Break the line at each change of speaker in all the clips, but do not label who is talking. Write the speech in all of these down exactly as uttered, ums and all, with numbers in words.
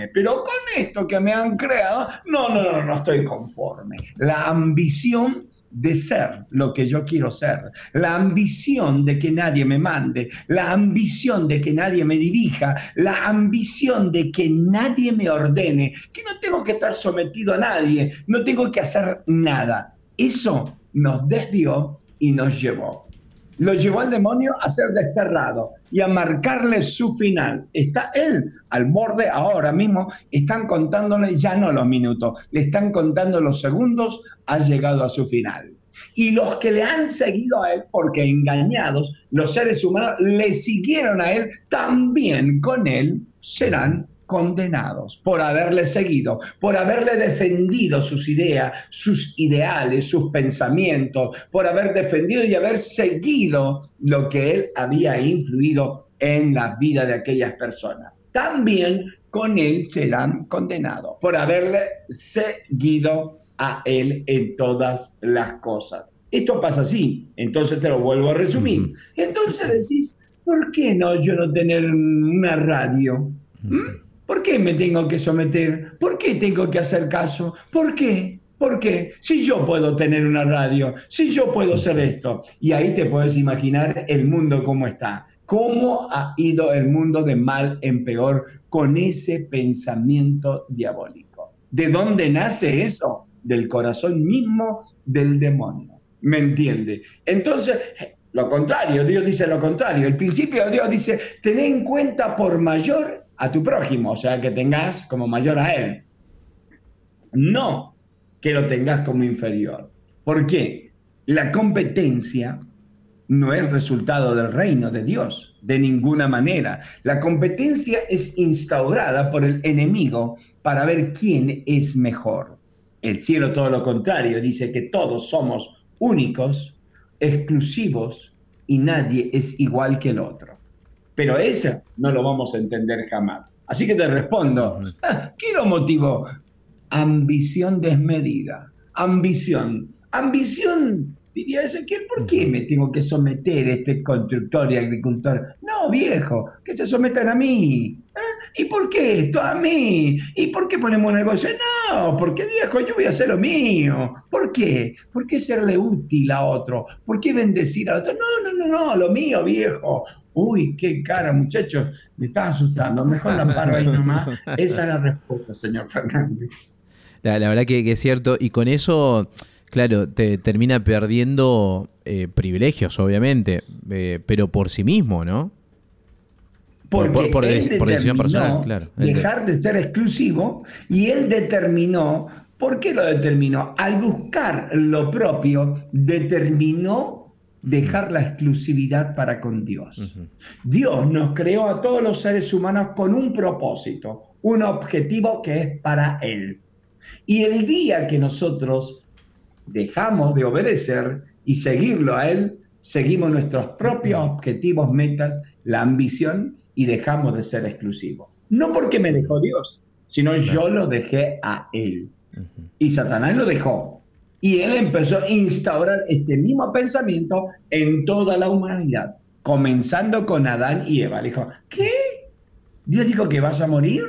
conforme, pero con esto que me han creado, no, no, no, no estoy conforme. La ambición de ser lo que yo quiero ser, la ambición de que nadie me mande, la ambición de que nadie me dirija, la ambición de que nadie me ordene, que no tengo que estar sometido a nadie, no tengo que hacer nada. Eso nos desvió y nos llevó. Lo llevó al demonio a ser desterrado y a marcarle su final. Está él al borde ahora mismo, están contándole ya no los minutos, le están contando los segundos, ha llegado a su final. Y los que le han seguido a él, porque engañados, los seres humanos le siguieron a él, también con él serán condenados por haberle seguido, por haberle defendido sus ideas, sus ideales, sus pensamientos, por haber defendido y haber seguido lo que él había influido en la vida de aquellas personas. También con él serán condenados por haberle seguido a él en todas las cosas. Esto pasa así, entonces te lo vuelvo a resumir. Entonces decís, ¿por qué no yo no tener una radio? ¿Mm? ¿Por qué me tengo que someter? ¿Por qué tengo que hacer caso? ¿Por qué? ¿Por qué? Si yo puedo tener una radio, si yo puedo hacer esto. Y ahí te puedes imaginar el mundo cómo está. Cómo ha ido el mundo de mal en peor con ese pensamiento diabólico. ¿De dónde nace eso? Del corazón mismo del demonio. ¿Me entiende? Entonces, lo contrario, Dios dice lo contrario. El principio de Dios dice, ten en cuenta por mayor a tu prójimo, o sea, que tengas como mayor a él. No que lo tengas como inferior. ¿Por qué? La competencia no es resultado del reino de Dios, de ninguna manera. La competencia es instaurada por el enemigo para ver quién es mejor. El cielo todo lo contrario, dice que todos somos únicos, exclusivos y nadie es igual que el otro. Pero eso no lo vamos a entender jamás. Así que te respondo, ah, ¿qué lo motivó? Ambición desmedida, ambición, ambición, diría Ezequiel, ¿por qué me tengo que someter a este constructor y agricultor? No, viejo, que se sometan a mí. ¿Eh? ¿Y por qué esto a mí? ¿Y por qué ponemos un negocio? No, porque viejo, yo voy a hacer lo mío. ¿Por qué? ¿Por qué serle útil a otro? ¿Por qué bendecir a otro? No, no, no, no, lo mío, viejo. Uy, qué cara, muchachos, me están asustando. Mejor la paro ahí nomás. Esa es la respuesta, señor Fernández.
La, la verdad que, que es cierto. Y con eso, claro, te termina perdiendo eh, privilegios, obviamente, eh, pero por sí mismo, ¿no?
Porque
por, por, por,
él
por decisión personal, claro.
Dejar de ser exclusivo, y él determinó, ¿por qué lo determinó? Al buscar lo propio, determinó dejar la exclusividad para con Dios. Uh-huh. Dios nos creó a todos los seres humanos con un propósito, un objetivo que es para Él. Y el día que nosotros dejamos de obedecer y seguirlo a Él, seguimos nuestros propios objetivos, metas, la ambición, y dejamos de ser exclusivos. No porque me dejó Dios, sino claro. Yo lo dejé a Él. Uh-huh. Y Satanás lo dejó. Y él empezó a instaurar este mismo pensamiento en toda la humanidad, comenzando con Adán y Eva. Le dijo, ¿qué? ¿Dios dijo que vas a morir?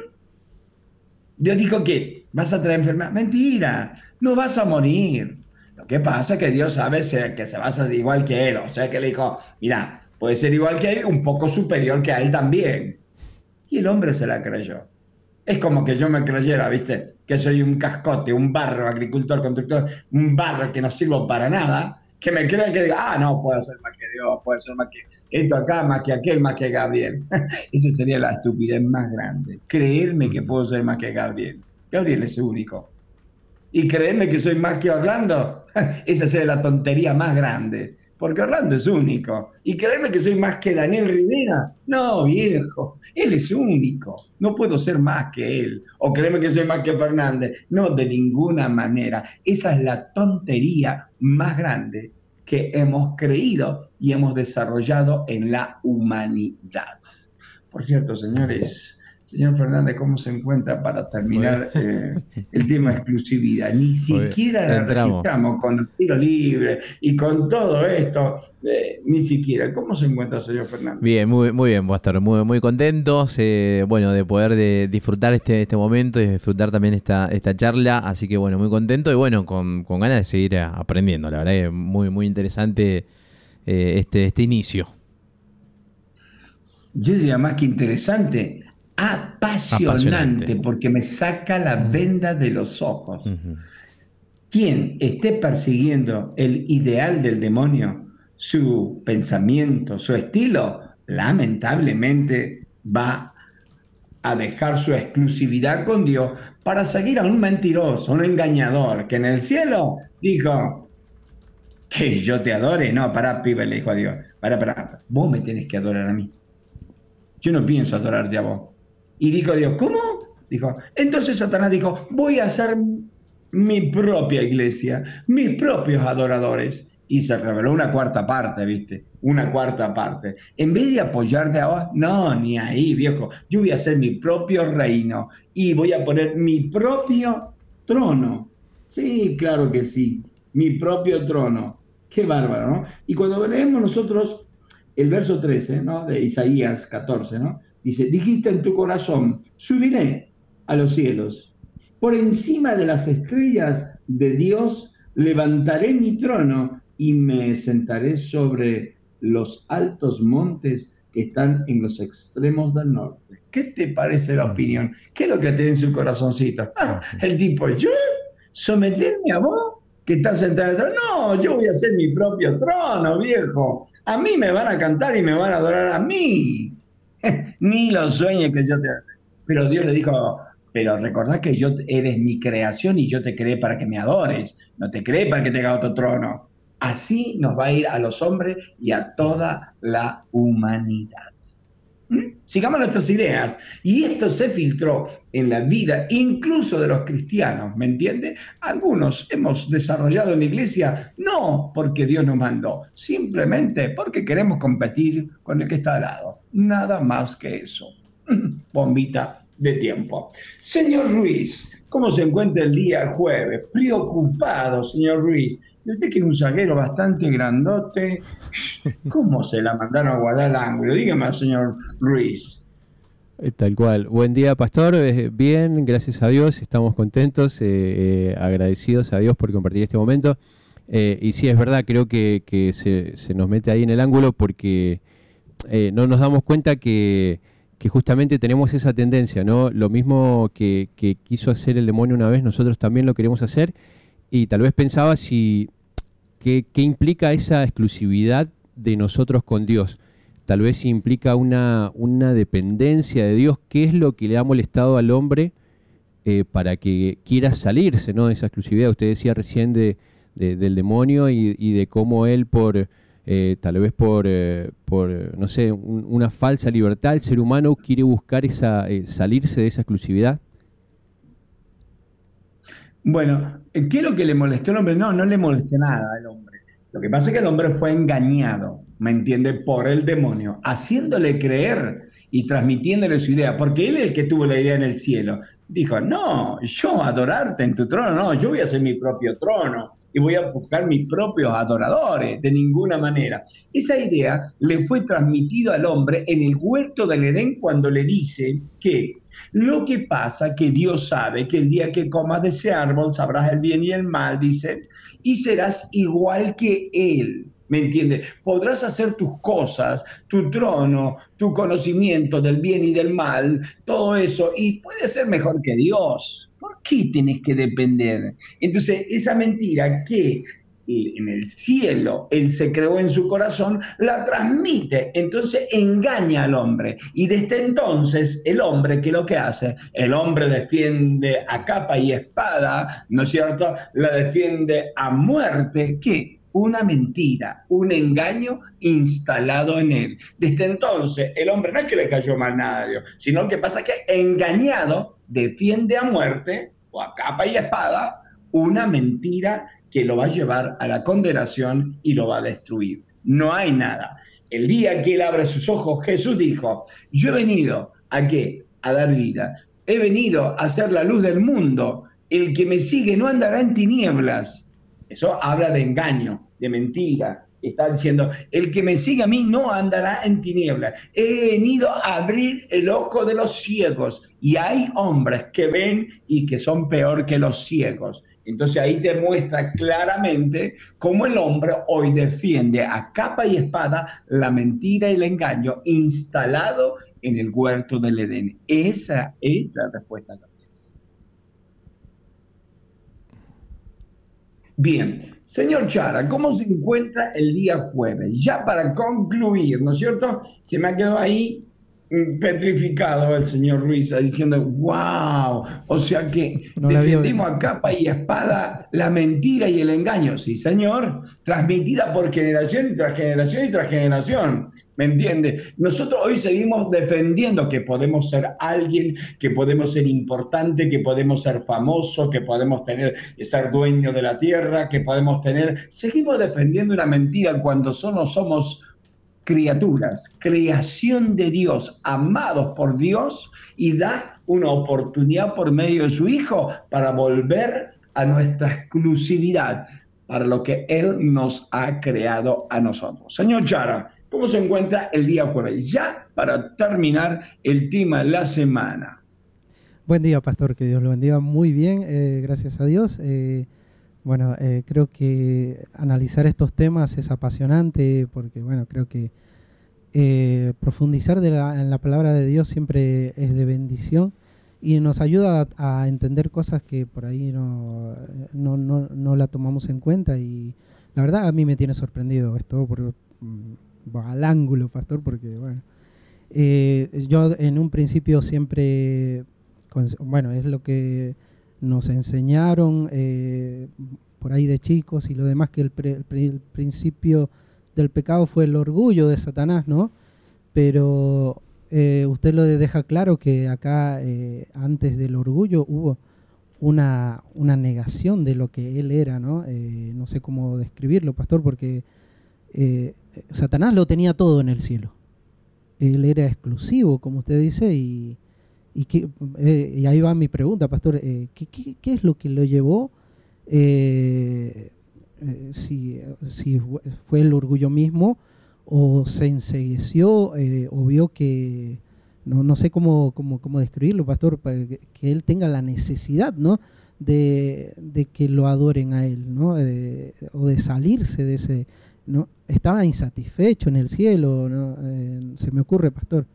¿Dios dijo que vas a traer enfermedad? Mentira, no vas a morir. Lo que pasa es que Dios sabe que se va a hacer igual que él. O sea que le dijo, mira, puede ser igual que él, un poco superior que a él también. Y el hombre se la creyó. Es como que yo me creyera, ¿viste? Que soy un cascote, un barro, agricultor, constructor, un barro que no sirvo para nada, que me crea que diga, ah, no, puedo ser más que Dios, puedo ser más que esto acá, más que aquel, más que Gabriel. Esa sería la estupidez más grande. Creerme que puedo ser más que Gabriel. Gabriel es único. Y creerme que soy más que Orlando, esa sería la tontería más grande. Porque Orlando es único. Y creerme que soy más que Daniel Rivera, no, viejo, él es único, no puedo ser más que él. O creerme que soy más que Fernández, no, de ninguna manera. Esa es la tontería más grande que hemos creído y hemos desarrollado en la humanidad. Por cierto, señores, Señor Fernández, ¿cómo se encuentra para terminar eh, el tema de exclusividad? Ni siquiera la
entramos.
registramos con el tiro libre y con todo esto, eh, ni siquiera. ¿Cómo se encuentra, señor Fernández?
Bien, muy, muy bien, Pastor, muy, muy contentos, eh, bueno, de poder de disfrutar este, este momento y disfrutar también esta, esta charla, así que bueno, muy contento y bueno, con, con ganas de seguir aprendiendo, la verdad es muy, muy interesante eh, este, este inicio.
Yo diría más que interesante, apasionante,
Apasionante.
porque me saca la venda de los ojos.
Uh-huh.
Quien esté persiguiendo el ideal del demonio, su pensamiento, su estilo, lamentablemente va a dejar su exclusividad con Dios para seguir a un mentiroso, un engañador, que en el cielo dijo, que yo te adore. No, pará, pibe, le dijo a Dios, pará, pará, vos me tenés que adorar a mí. Yo no pienso adorarte a vos. Y dijo Dios, ¿cómo? Dijo, entonces Satanás dijo, voy a hacer mi propia iglesia, mis propios adoradores. Y se reveló una cuarta parte, ¿viste? Una cuarta parte. En vez de apoyarte a vos, no, ni ahí, viejo. Yo voy a hacer mi propio reino y voy a poner mi propio trono. Sí, claro que sí, mi propio trono. Qué bárbaro, ¿no? Y cuando leemos nosotros el verso trece, ¿no? De Isaías catorce, ¿no? Dice, dijiste en tu corazón, subiré a los cielos. Por encima de las estrellas de Dios levantaré mi trono y me sentaré sobre los altos montes que están en los extremos del norte. ¿Qué te parece la opinión? ¿Qué es lo que tiene en su corazoncito? Ah, el tipo, ¿yo? ¿Someterme a vos? ¿Que estás sentado en el trono? No, yo voy a hacer mi propio trono, viejo. A mí me van a cantar y me van a adorar a mí. Ni lo sueñes que yo te... Pero Dios le dijo, pero recordad que yo eres mi creación y yo te creé para que me adores. No te creé para que tenga otro trono. Así nos va a ir a los hombres y a toda la humanidad. ¿Mm? Sigamos nuestras ideas. Y esto se filtró en la vida incluso de los cristianos, ¿me entiende? Algunos hemos desarrollado en la iglesia no porque Dios nos mandó, simplemente porque queremos competir con el que está al lado. Nada más que eso. Bombita de tiempo. Señor Ruiz, ¿cómo se encuentra el día jueves? Preocupado, señor Ruiz. Y usted que es un zaguero bastante grandote, ¿cómo se la mandaron a guardar el ángulo? Dígame, señor Ruiz.
Tal cual. Buen día, pastor. Eh, bien, gracias a Dios. Estamos contentos, eh, eh, agradecidos a Dios por compartir este momento. Eh, y sí, es verdad, creo que, que se, se nos mete ahí en el ángulo porque eh, no nos damos cuenta que, que justamente tenemos esa tendencia, ¿no? Lo mismo que, que quiso hacer el demonio una vez, nosotros también lo queremos hacer. Y tal vez pensaba si qué, qué implica esa exclusividad de nosotros con Dios. Tal vez si implica una, una dependencia de Dios. ¿Qué es lo que le ha molestado al hombre eh, para que quiera salirse, ¿no?, de esa exclusividad? Usted decía recién de, de, del demonio y, y de cómo él por eh, tal vez por, eh, por no sé, un, una falsa libertad, el ser humano quiere buscar esa eh, salirse de esa exclusividad.
Bueno, ¿qué es lo que le molestó al hombre? No, no le molestó nada al hombre. Lo que pasa es que el hombre fue engañado, ¿me entiende?, por el demonio, haciéndole creer y transmitiéndole su idea, porque él es el que tuvo la idea en el cielo. Dijo, no, yo adorarte en tu trono, no, yo voy a hacer mi propio trono y voy a buscar mis propios adoradores, de ninguna manera. Esa idea le fue transmitida al hombre en el huerto del Edén cuando le dice que lo que pasa que Dios sabe que el día que comas de ese árbol sabrás el bien y el mal, dice, y serás igual que Él. ¿Me entiendes? Podrás hacer tus cosas, tu trono, tu conocimiento del bien y del mal, todo eso, y puedes ser mejor que Dios. ¿Por qué tenés que depender? Entonces, esa mentira que en el cielo él se creó en su corazón, la transmite, entonces engaña al hombre. Y desde entonces el hombre, ¿qué es lo que hace? El hombre defiende a capa y espada, ¿no es cierto? La defiende a muerte. ¿Qué? Una mentira, un engaño instalado en él. Desde entonces, el hombre no es que le cayó mal nada a Dios, sino que pasa que engañado defiende a muerte, o a capa y espada, una mentira que lo va a llevar a la condenación y lo va a destruir. No hay nada. El día que él abre sus ojos, Jesús dijo, yo he venido a ¿qué? a dar vida. He venido a ser la luz del mundo. El que me sigue no andará en tinieblas. Eso habla de engaño, de mentira. Está diciendo, el que me sigue a mí no andará en tinieblas. He venido a abrir el ojo de los ciegos. Y hay hombres que ven y que son peor que los ciegos. Entonces ahí te muestra claramente cómo el hombre hoy defiende a capa y espada la mentira y el engaño instalado en el huerto del Edén. Esa es la respuesta. Bien, señor Chara, ¿cómo se encuentra el día jueves? Ya para concluir, ¿no es cierto? Se me ha quedado ahí petrificado el señor Ruiz diciendo, wow, o sea que no defendimos a capa y espada la mentira y el engaño. Sí, señor, transmitida por generación y tras generación y tras generación. ¿Me entiende? Nosotros hoy seguimos defendiendo que podemos ser alguien, que podemos ser importante, que podemos ser famosos, que podemos tener, ser dueños de la tierra, que podemos tener... Seguimos defendiendo una mentira cuando solo somos criaturas, creación de Dios, amados por Dios, y da una oportunidad por medio de su Hijo para volver a nuestra exclusividad, para lo que Él nos ha creado a nosotros. Señor Chara, ¿cómo se encuentra el día jueves? Ya para terminar el tema de la semana.
Buen día, pastor, que Dios lo bendiga muy bien, eh, gracias a Dios. Eh, bueno, eh, creo que analizar estos temas es apasionante porque, bueno, creo que eh, profundizar de la, en la palabra de Dios siempre es de bendición y nos ayuda a, a entender cosas que por ahí no, no, no, no la tomamos en cuenta, y la verdad a mí me tiene sorprendido esto por, por al ángulo, pastor, porque, bueno, eh, yo en un principio siempre, bueno, es lo que nos enseñaron eh, por ahí de chicos y lo demás, que el, pre, el, pre, el principio del pecado fue el orgullo de Satanás, ¿no? Pero eh, usted lo deja claro que acá eh, antes del orgullo hubo una, una negación de lo que él era, ¿no? Eh, no sé cómo describirlo, pastor, porque eh, Satanás lo tenía todo en el cielo. Él era exclusivo, como usted dice, y Y, que, eh, y ahí va mi pregunta, pastor, eh, ¿qué, qué, ¿qué es lo que lo llevó? Eh, eh, si, si fue el orgullo mismo, o se ensegueció, eh, o vio que, no, no sé cómo, cómo, cómo describirlo, pastor, para que, que él tenga la necesidad, ¿no?, de, de que lo adoren a él, ¿no?, eh, o de salirse de ese, ¿no? Estaba insatisfecho en el cielo, ¿no? Eh, se me ocurre, pastor.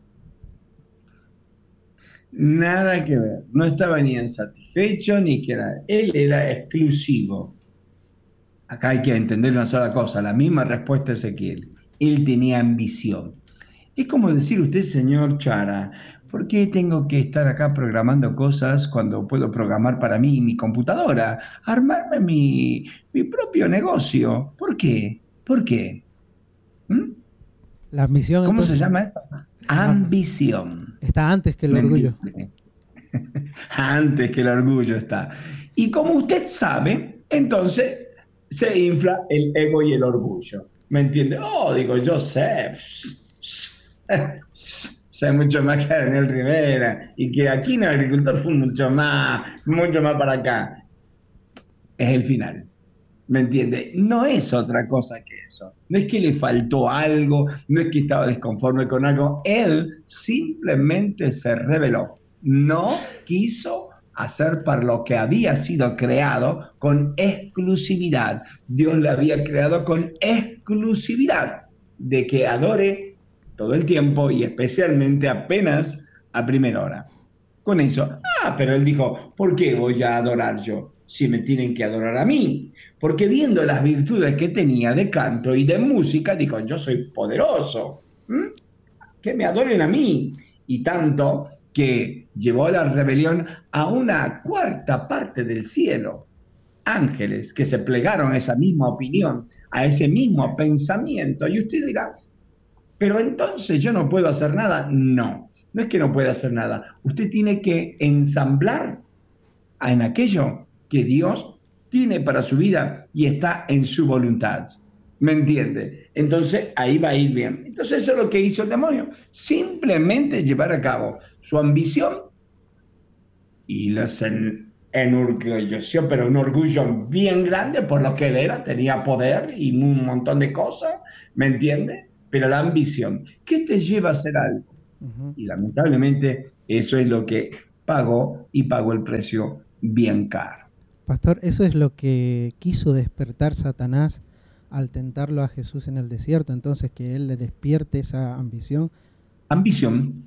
Nada que ver, no estaba ni insatisfecho ni que nada, él era exclusivo. Acá hay que entender una sola cosa, la misma respuesta de Ezequiel, él tenía ambición. Es como decir usted, señor Chara, ¿por qué tengo que estar acá programando cosas cuando puedo programar para mí mi computadora? Armarme mi, mi propio negocio. ¿Por qué? ¿Por qué? ¿Mm?
La ambición,
¿Cómo
entonces,
se llama esto? Ambición.
Está antes que el orgullo.
Antes que el orgullo está. Y como usted sabe, entonces se infla el ego y el orgullo. ¿Me entiende? Oh, digo, yo sé. Sé mucho más que Daniel Rivera. Y que aquí en el agricultor fue mucho más, mucho más para acá. Es el final. ¿Me entiende? No es otra cosa que eso. No es que le faltó algo, no es que estaba desconforme con algo. Él simplemente se rebeló. No quiso hacer para lo que había sido creado con exclusividad. Dios le había creado con exclusividad de que adore todo el tiempo y especialmente apenas a primera hora. Con eso, ah, pero él dijo, ¿por qué voy a adorar yo? Si me tienen que adorar a mí. Porque viendo las virtudes que tenía de canto y de música, dijo, yo soy poderoso. ¿Mm? Que me adoren a mí. Y tanto que llevó la rebelión a una cuarta parte del cielo. Ángeles que se plegaron a esa misma opinión, a ese mismo pensamiento. Y usted dirá, pero entonces yo no puedo hacer nada. No, no es que no pueda hacer nada. Usted tiene que ensamblar en aquello que Dios tiene para su vida y está en su voluntad. ¿Me entiende? Entonces ahí va a ir bien. Entonces eso es lo que hizo el demonio. Simplemente llevar a cabo su ambición y los en, enorgulleció, pero un orgullo bien grande por lo que él era, tenía poder y un montón de cosas, ¿me entiende? Pero la ambición, ¿qué te lleva a hacer algo? Uh-huh. Y lamentablemente eso es lo que pagó y pagó el precio bien caro.
Pastor, eso es lo que quiso despertar Satanás al tentarlo a Jesús en el desierto, entonces que él le despierte esa ambición.
Ambición.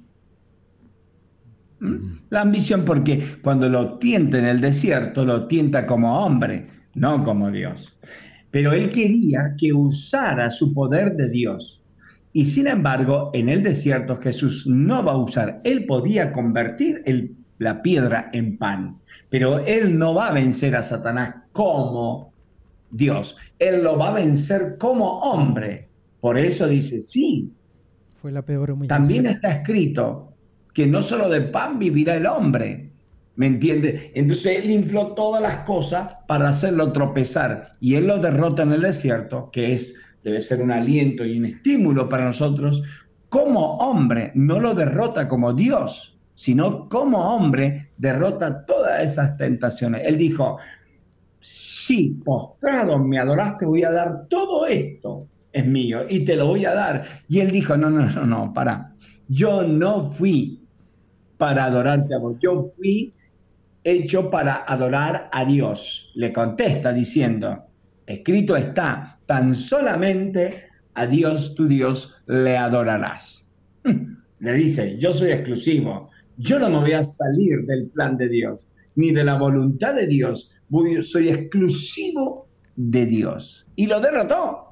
¿Mm? La ambición, porque cuando lo tienta en el desierto, lo tienta como hombre, no como Dios. Pero él quería que usara su poder de Dios. Y sin embargo, en el desierto Jesús no va a usar. Él podía convertir el, la piedra en pan, pero él no va a vencer a Satanás como Dios. Él lo va a vencer como hombre. Por eso dice, sí.
Fue la peor humillación.
También está escrito que no solo de pan vivirá el hombre. ¿Me entiende? Entonces él infló todas las cosas para hacerlo tropezar. Y él lo derrota en el desierto, que es, debe ser un aliento y un estímulo para nosotros. Como hombre, no lo derrota como Dios, sino como hombre derrota todas esas tentaciones. Él dijo, sí, postrado me adoraste, voy a dar todo esto, es mío, y te lo voy a dar. Y él dijo, no, no, no, no, para. Yo no fui para adorarte a vos, yo fui hecho para adorar a Dios. Le contesta diciendo, escrito está, tan solamente a Dios tu Dios le adorarás. Le dice, yo soy exclusivo, yo no me voy a salir del plan de Dios, ni de la voluntad de Dios, voy, soy exclusivo de Dios. Y lo derrotó.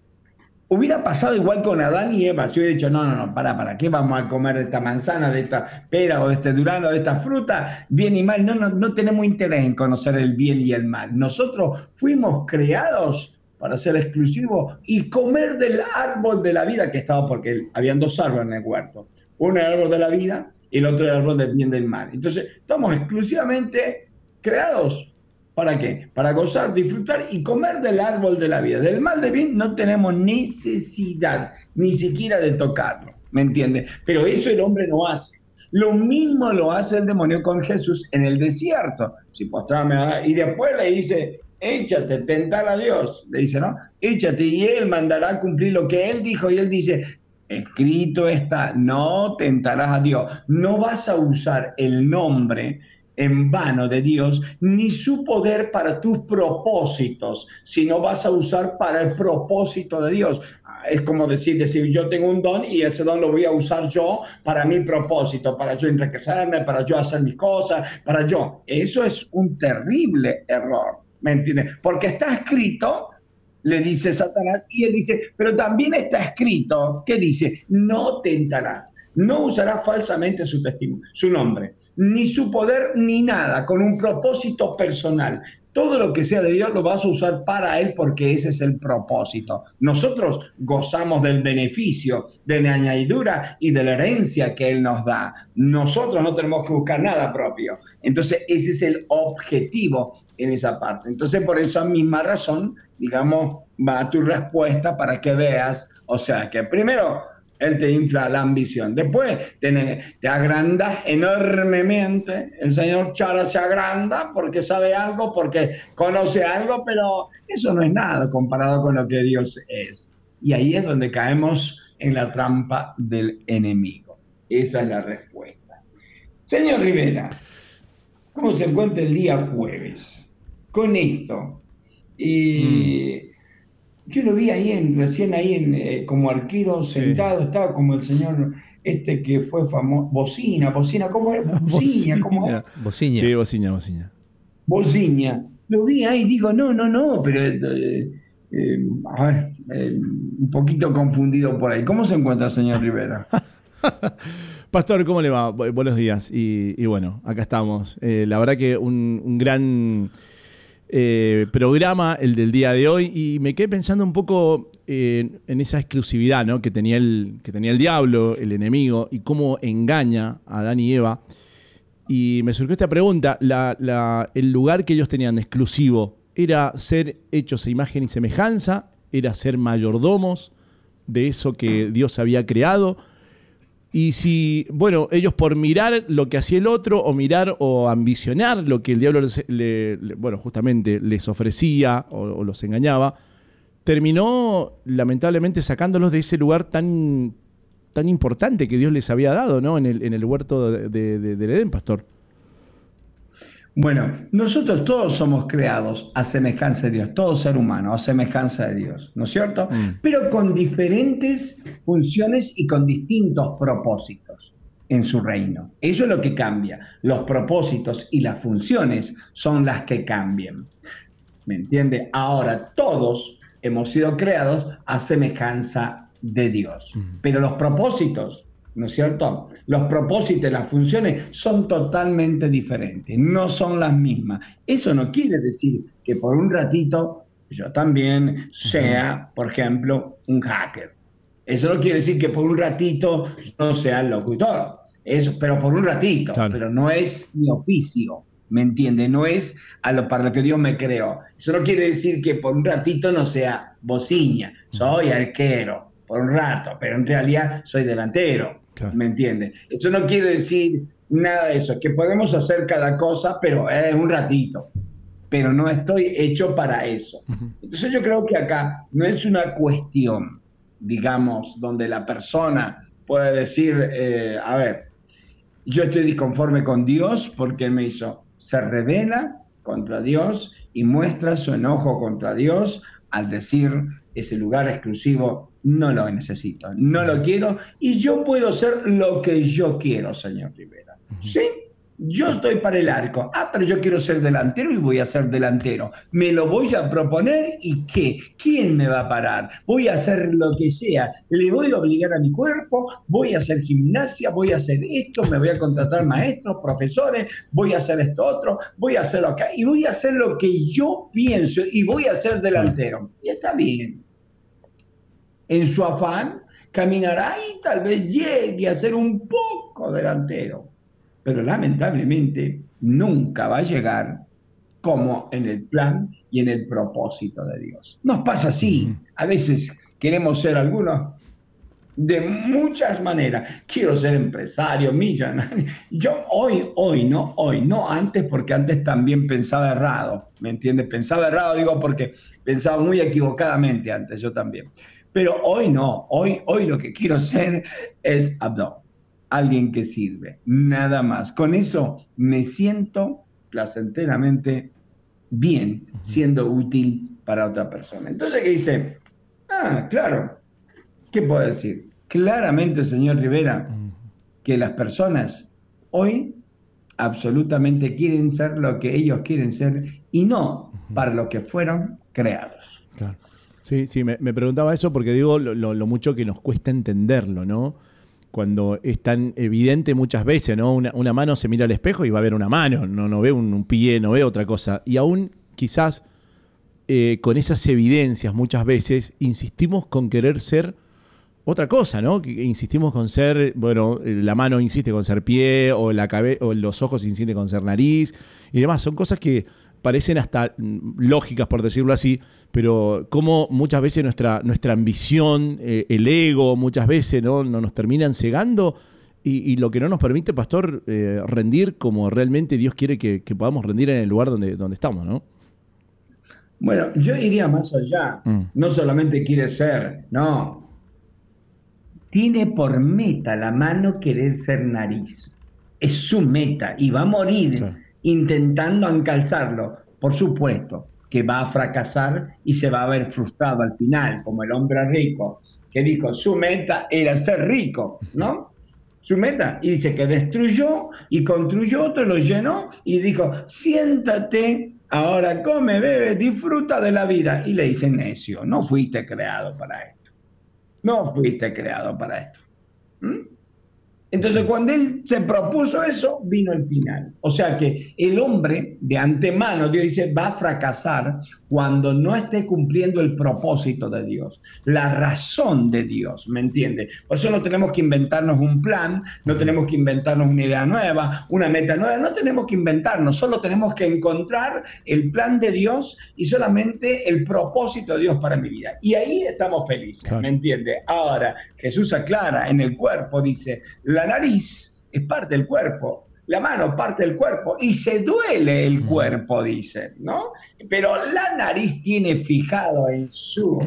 Hubiera pasado igual con Adán y Eva. Si hubiera dicho, no, no, no, para, para, ¿qué vamos a comer de esta manzana, de esta pera o de este durazno, de esta fruta? Bien y mal, no, no, no tenemos interés en conocer el bien y el mal. Nosotros fuimos creados para ser exclusivos y comer del árbol de la vida que estaba, porque habían dos árboles en el huerto. Uno era el árbol de la vida y el otro era el árbol del bien y del mal. Entonces, estamos exclusivamente creados. ¿Para qué? Para gozar, disfrutar y comer del árbol de la vida. Del mal de bien no tenemos necesidad ni siquiera de tocarlo, ¿me entiendes? Pero eso el hombre no hace. Lo mismo lo hace el demonio con Jesús en el desierto. Si postrame, y después le dice, échate, tentar a Dios. Le dice, ¿no? Échate y él mandará a cumplir lo que él dijo. Y él dice, escrito está, no tentarás a Dios. No vas a usar el nombre en vano de Dios, ni su poder para tus propósitos, sino vas a usar para el propósito de Dios. Es como decir, decir, yo tengo un don y ese don lo voy a usar yo para mi propósito, para yo enriquecerme, para yo hacer mis cosas, para yo. Eso es un terrible error, ¿me entiendes? Porque está escrito, le dice Satanás, y él dice, pero también está escrito, ¿qué dice? No tentarás. No usará falsamente su testimonio, su nombre, ni su poder, ni nada, con un propósito personal. Todo lo que sea de Dios lo vas a usar para Él porque ese es el propósito. Nosotros gozamos del beneficio, de la añadidura y de la herencia que Él nos da. Nosotros no tenemos que buscar nada propio. Entonces ese es el objetivo en esa parte. Entonces por esa misma razón, digamos, va tu respuesta para que veas, o sea, que primero él te infla la ambición. Después te, te agrandas enormemente. El señor Chara se agranda porque sabe algo, porque conoce algo, pero eso no es nada comparado con lo que Dios es. Y ahí es donde caemos en la trampa del enemigo. Esa es la respuesta. Señor Rivera, ¿cómo se encuentra el día jueves? Con esto. Y... Mm. Yo lo vi ahí, en, recién ahí en, eh, como arquero sentado, sí. Estaba como el señor este que fue famoso, Bocina, Bocina, ¿cómo era? Bocina, ¿cómo era?
Bocina.
Sí, Bocina, Bocina.
Bocina. Lo vi ahí y digo, no, no, no, pero eh, eh, a ver, eh, un poquito confundido por ahí. ¿Cómo se encuentra, señor Rivera?
Pastor, ¿cómo le va? Buenos días. Y, y bueno, acá estamos. Eh, la verdad que un, un gran... Eh, programa el del día de hoy y me quedé pensando un poco eh, en esa exclusividad, ¿no? que, tenía el, que tenía el diablo, el enemigo, y cómo engaña a Adán y Eva. Y me surgió esta pregunta, la, la, el lugar que ellos tenían exclusivo, ¿era ser hechos a imagen y semejanza? era ser mayordomos de eso que Dios había creado. Y si, bueno, ellos por mirar lo que hacía el otro, o mirar o ambicionar lo que el diablo, les, le, le, bueno, justamente les ofrecía o, o los engañaba, terminó lamentablemente sacándolos de ese lugar tan, tan importante que Dios les había dado, ¿no? En el, en el huerto de, de, de, del Edén, pastor.
Bueno, nosotros todos somos creados a semejanza de Dios, todo ser humano a semejanza de Dios, ¿no es cierto? Mm. Pero con diferentes funciones y con distintos propósitos en su reino. Eso es lo que cambia. Los propósitos y las funciones son las que cambian. ¿Me entiende? Ahora, todos hemos sido creados a semejanza de Dios. Mm. Pero los propósitos, ¿no es cierto? Los propósitos, las funciones son totalmente diferentes, no son las mismas. Eso no quiere decir que por un ratito yo también sea, por ejemplo, un hacker. Eso no quiere decir que por un ratito no sea el locutor. Eso, pero por un ratito, claro. Pero no es mi oficio, ¿me entiende? No es a lo, para lo que Dios me creó. Eso no quiere decir que por un ratito no sea bociña, soy arquero por un rato, pero en realidad soy delantero. Claro. ¿Me entiende? Eso no quiere decir nada de eso, que podemos hacer cada cosa, pero es un ratito, pero no estoy hecho para eso. Uh-huh. Entonces yo creo que acá no es una cuestión, digamos, donde la persona puede decir, eh, a ver, yo estoy disconforme con Dios porque Él me hizo, se revela contra Dios y muestra su enojo contra Dios al decir ese lugar exclusivo no lo necesito, no lo quiero y yo puedo ser lo que yo quiero, señor Rivera. Uh-huh. ¿Sí? Yo estoy para el arco. Ah, pero yo quiero ser delantero y voy a ser delantero. Me lo voy a proponer y ¿qué? ¿Quién me va a parar? Voy a hacer lo que sea. Le voy a obligar a mi cuerpo, voy a hacer gimnasia, voy a hacer esto, me voy a contratar maestros, profesores, voy a hacer esto otro, voy a hacerlo acá y voy a hacer lo que yo pienso y voy a ser delantero. Y está bien. En su afán, caminará y tal vez llegue a ser un poco delantero. Pero lamentablemente nunca va a llegar como en el plan y en el propósito de Dios. Nos pasa así. A veces queremos ser algunos de muchas maneras. Quiero ser empresario, millonario. Yo hoy, hoy, no, hoy, no antes, porque antes también pensaba errado. ¿Me entiendes? Pensaba errado, digo, porque pensaba muy equivocadamente antes, yo también. Pero hoy no, hoy, hoy lo que quiero ser es Abdón, alguien que sirve, nada más. Con eso me siento placenteramente bien, siendo útil para otra persona. Entonces, ¿qué dice? Ah, claro, ¿qué puedo decir? Claramente, señor Rivera, que las personas hoy absolutamente quieren ser lo que ellos quieren ser y no para lo que fueron creados.
Claro. Sí, sí, me, me preguntaba eso porque digo lo, lo, lo mucho que nos cuesta entenderlo, ¿no? Cuando es tan evidente muchas veces, ¿no? Una, una mano se mira al espejo y va a ver una mano, no, no ve un, un pie, no ve otra cosa. Y aún quizás eh, con esas evidencias muchas veces insistimos con querer ser otra cosa, ¿no? Que insistimos con ser, bueno, la mano insiste con ser pie, o, la cabe- o los ojos insisten con ser nariz y demás. Son cosas que parecen hasta lógicas, por decirlo así, pero como muchas veces nuestra, nuestra ambición, eh, el ego, muchas veces no, no nos terminan cegando y, y lo que no nos permite, pastor, eh, rendir como realmente Dios quiere que, que podamos rendir en el lugar donde, donde estamos, ¿no?
Bueno, yo iría más allá. Mm. No solamente quiere ser, no. Tiene por meta la mano querer ser nariz. Es su meta y va a morir. Claro. Intentando encalzarlo, por supuesto que va a fracasar y se va a ver frustrado al final, como el hombre rico, que dijo, su meta era ser rico, ¿no? Su meta, y dice que destruyó y construyó otro, lo llenó y dijo, siéntate, ahora come, bebe, disfruta de la vida. Y le dice, necio, no fuiste creado para esto, no fuiste creado para esto. ¿Mm? Entonces, cuando él se propuso eso, vino el final. O sea que el hombre, de antemano, Dios dice, va a fracasar cuando no esté cumpliendo el propósito de Dios, la razón de Dios, ¿me entiende? Por eso no tenemos que inventarnos un plan, no tenemos que inventarnos una idea nueva, una meta nueva, no tenemos que inventarnos, solo tenemos que encontrar el plan de Dios y solamente el propósito de Dios para mi vida. Y ahí estamos felices, claro. ¿Me entiende? Ahora, Jesús aclara en el cuerpo, dice, la nariz es parte del cuerpo, la mano parte del cuerpo y se duele el cuerpo, dice, ¿no? Pero la nariz tiene fijado en su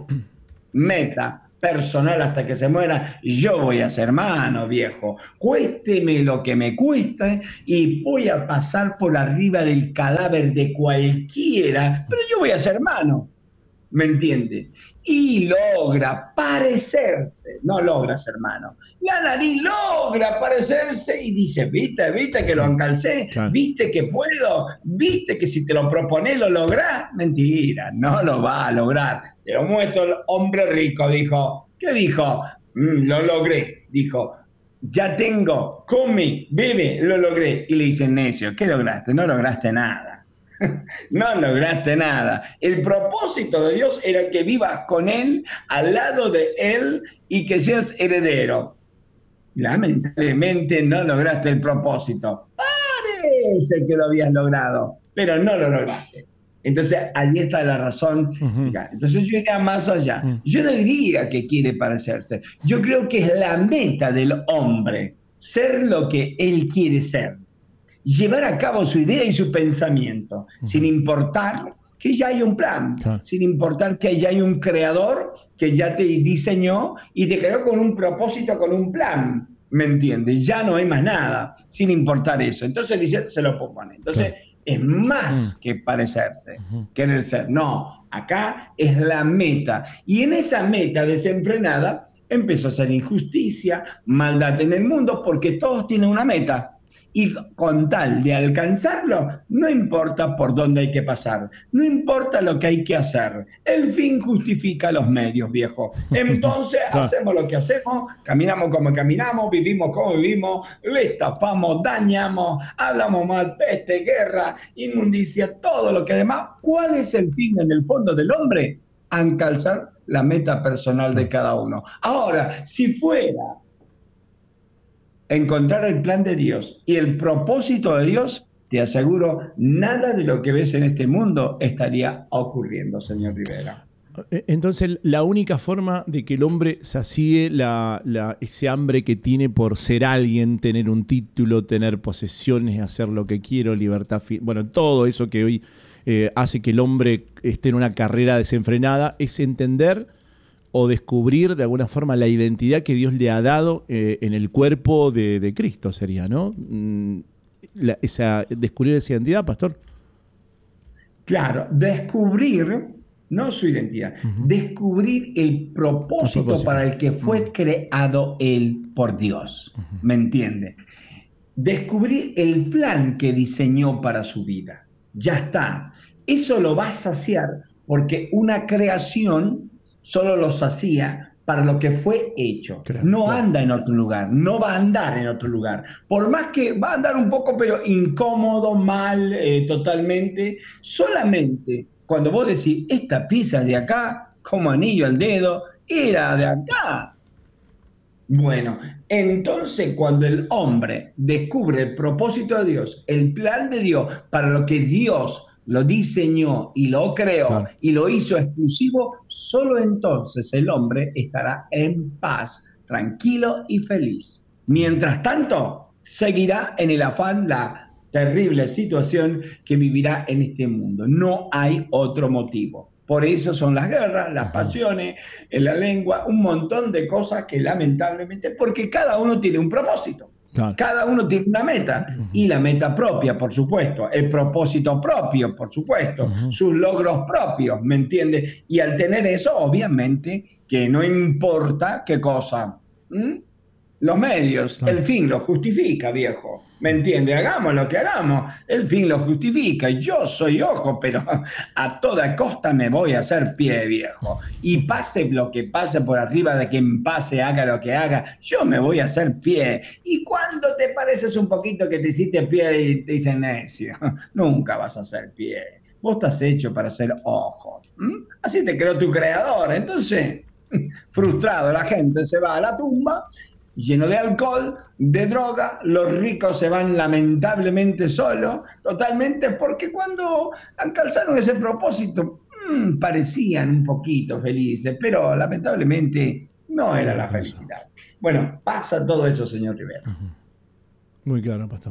meta personal hasta que se muera, yo voy a ser mano, viejo, cuésteme lo que me cueste y voy a pasar por arriba del cadáver de cualquiera, pero yo voy a ser mano. ¿Me entiende? Y logra parecerse, no logra ser mano. La nariz logra parecerse y dice, viste, viste que lo encalcé, claro. Viste que puedo, viste que si te lo propones lo lográs. Mentira, no lo va a lograr. Te lo muestro, el hombre rico dijo, ¿qué dijo? Mm, lo logré, dijo. Ya tengo, comí, bebe, lo logré. Y le dicen, necio, ¿qué lograste? No lograste nada. No lograste nada. El propósito de Dios era que vivas con Él, al lado de Él y que seas heredero. Lamentablemente no lograste el propósito. Parece que lo habías logrado, pero no lo lograste. Entonces, allí está la razón. Uh-huh. Entonces, yo iría más allá. Uh-huh. Yo no diría que quiere parecerse. Yo creo que es la meta del hombre, ser lo que él quiere ser. Llevar a cabo su idea y su pensamiento, uh-huh. sin importar que ya hay un plan, claro. Sin importar que ya hay un creador que ya te diseñó y te creó con un propósito, con un plan, ¿me entiendes? Ya no hay más nada, sin importar eso. Entonces dice, se lo propone. Entonces, claro. Es más uh-huh. que parecerse, uh-huh. querer ser. No, acá es la meta. Y en esa meta desenfrenada empezó a ser injusticia, maldad en el mundo, porque todos tienen una meta. Y con tal de alcanzarlo, no importa por dónde hay que pasar, no importa lo que hay que hacer. El fin justifica los medios, viejo. Entonces hacemos lo que hacemos, caminamos como caminamos, vivimos como vivimos, le estafamos, dañamos, hablamos mal, peste, guerra, inmundicia, todo lo que demás. ¿Cuál es el fin en el fondo del hombre? Alcanzar la meta personal de cada uno. Ahora, si fuera encontrar el plan de Dios y el propósito de Dios, te aseguro, nada de lo que ves en este mundo estaría ocurriendo, señor Rivera.
Entonces, la única forma de que el hombre sacie la, la, ese hambre que tiene por ser alguien, tener un título, tener posesiones, hacer lo que quiero, libertad, bueno, todo eso que hoy eh, hace que el hombre esté en una carrera desenfrenada, es entender o descubrir de alguna forma la identidad que Dios le ha dado eh, en el cuerpo de, de Cristo, sería, ¿no? La, esa, descubrir esa identidad, pastor.
Claro, descubrir, no su identidad, uh-huh. descubrir el propósito, el propósito para el que fue uh-huh. creado él por Dios, uh-huh. ¿me entiende? Descubrir el plan que diseñó para su vida. Ya está. Eso lo va a saciar porque una creación solo lo hacía para lo que fue hecho. Claro, no claro. anda en otro lugar, no va a andar en otro lugar. Por más que va a andar un poco, pero incómodo, mal, eh, totalmente. Solamente cuando vos decís, esta pieza de acá, como anillo al dedo, era de acá. Bueno, entonces cuando el hombre descubre el propósito de Dios, el plan de Dios, para lo que Dios lo diseñó y lo creó claro. y lo hizo exclusivo, solo entonces el hombre estará en paz, tranquilo y feliz. Mientras tanto, seguirá en el afán la terrible situación que vivirá en este mundo. No hay otro motivo. Por eso son las guerras, las pasiones, la lengua, un montón de cosas que lamentablemente, porque cada uno tiene un propósito. Claro. Cada uno tiene una meta y la meta propia, por supuesto, el propósito propio, por supuesto, uh-huh. sus logros propios, ¿me entiendes? Y al tener eso, obviamente, que no importa qué cosa, ¿Mm? los medios,
Claro.
el fin lo justifica, viejo. ¿Me entiende? Hagamos lo que hagamos, el fin lo justifica. Yo soy ojo, pero a toda costa me voy a hacer pie, viejo. Y pase lo que pase por arriba de quien pase, haga lo que haga, yo me voy a hacer pie. Y cuando te pareces un poquito que te hiciste pie y te dicen necio, nunca vas a hacer pie. Vos estás hecho para ser ojo. ¿Mm? Así te creó tu creador. Entonces, frustrado, la gente se va a la tumba lleno de alcohol, de droga, los ricos se van lamentablemente solos, totalmente, porque cuando alcanzaron ese propósito, mmm, parecían un poquito felices, pero lamentablemente no era la felicidad. Bueno, pasa todo eso, señor Rivera.
Muy claro, pastor.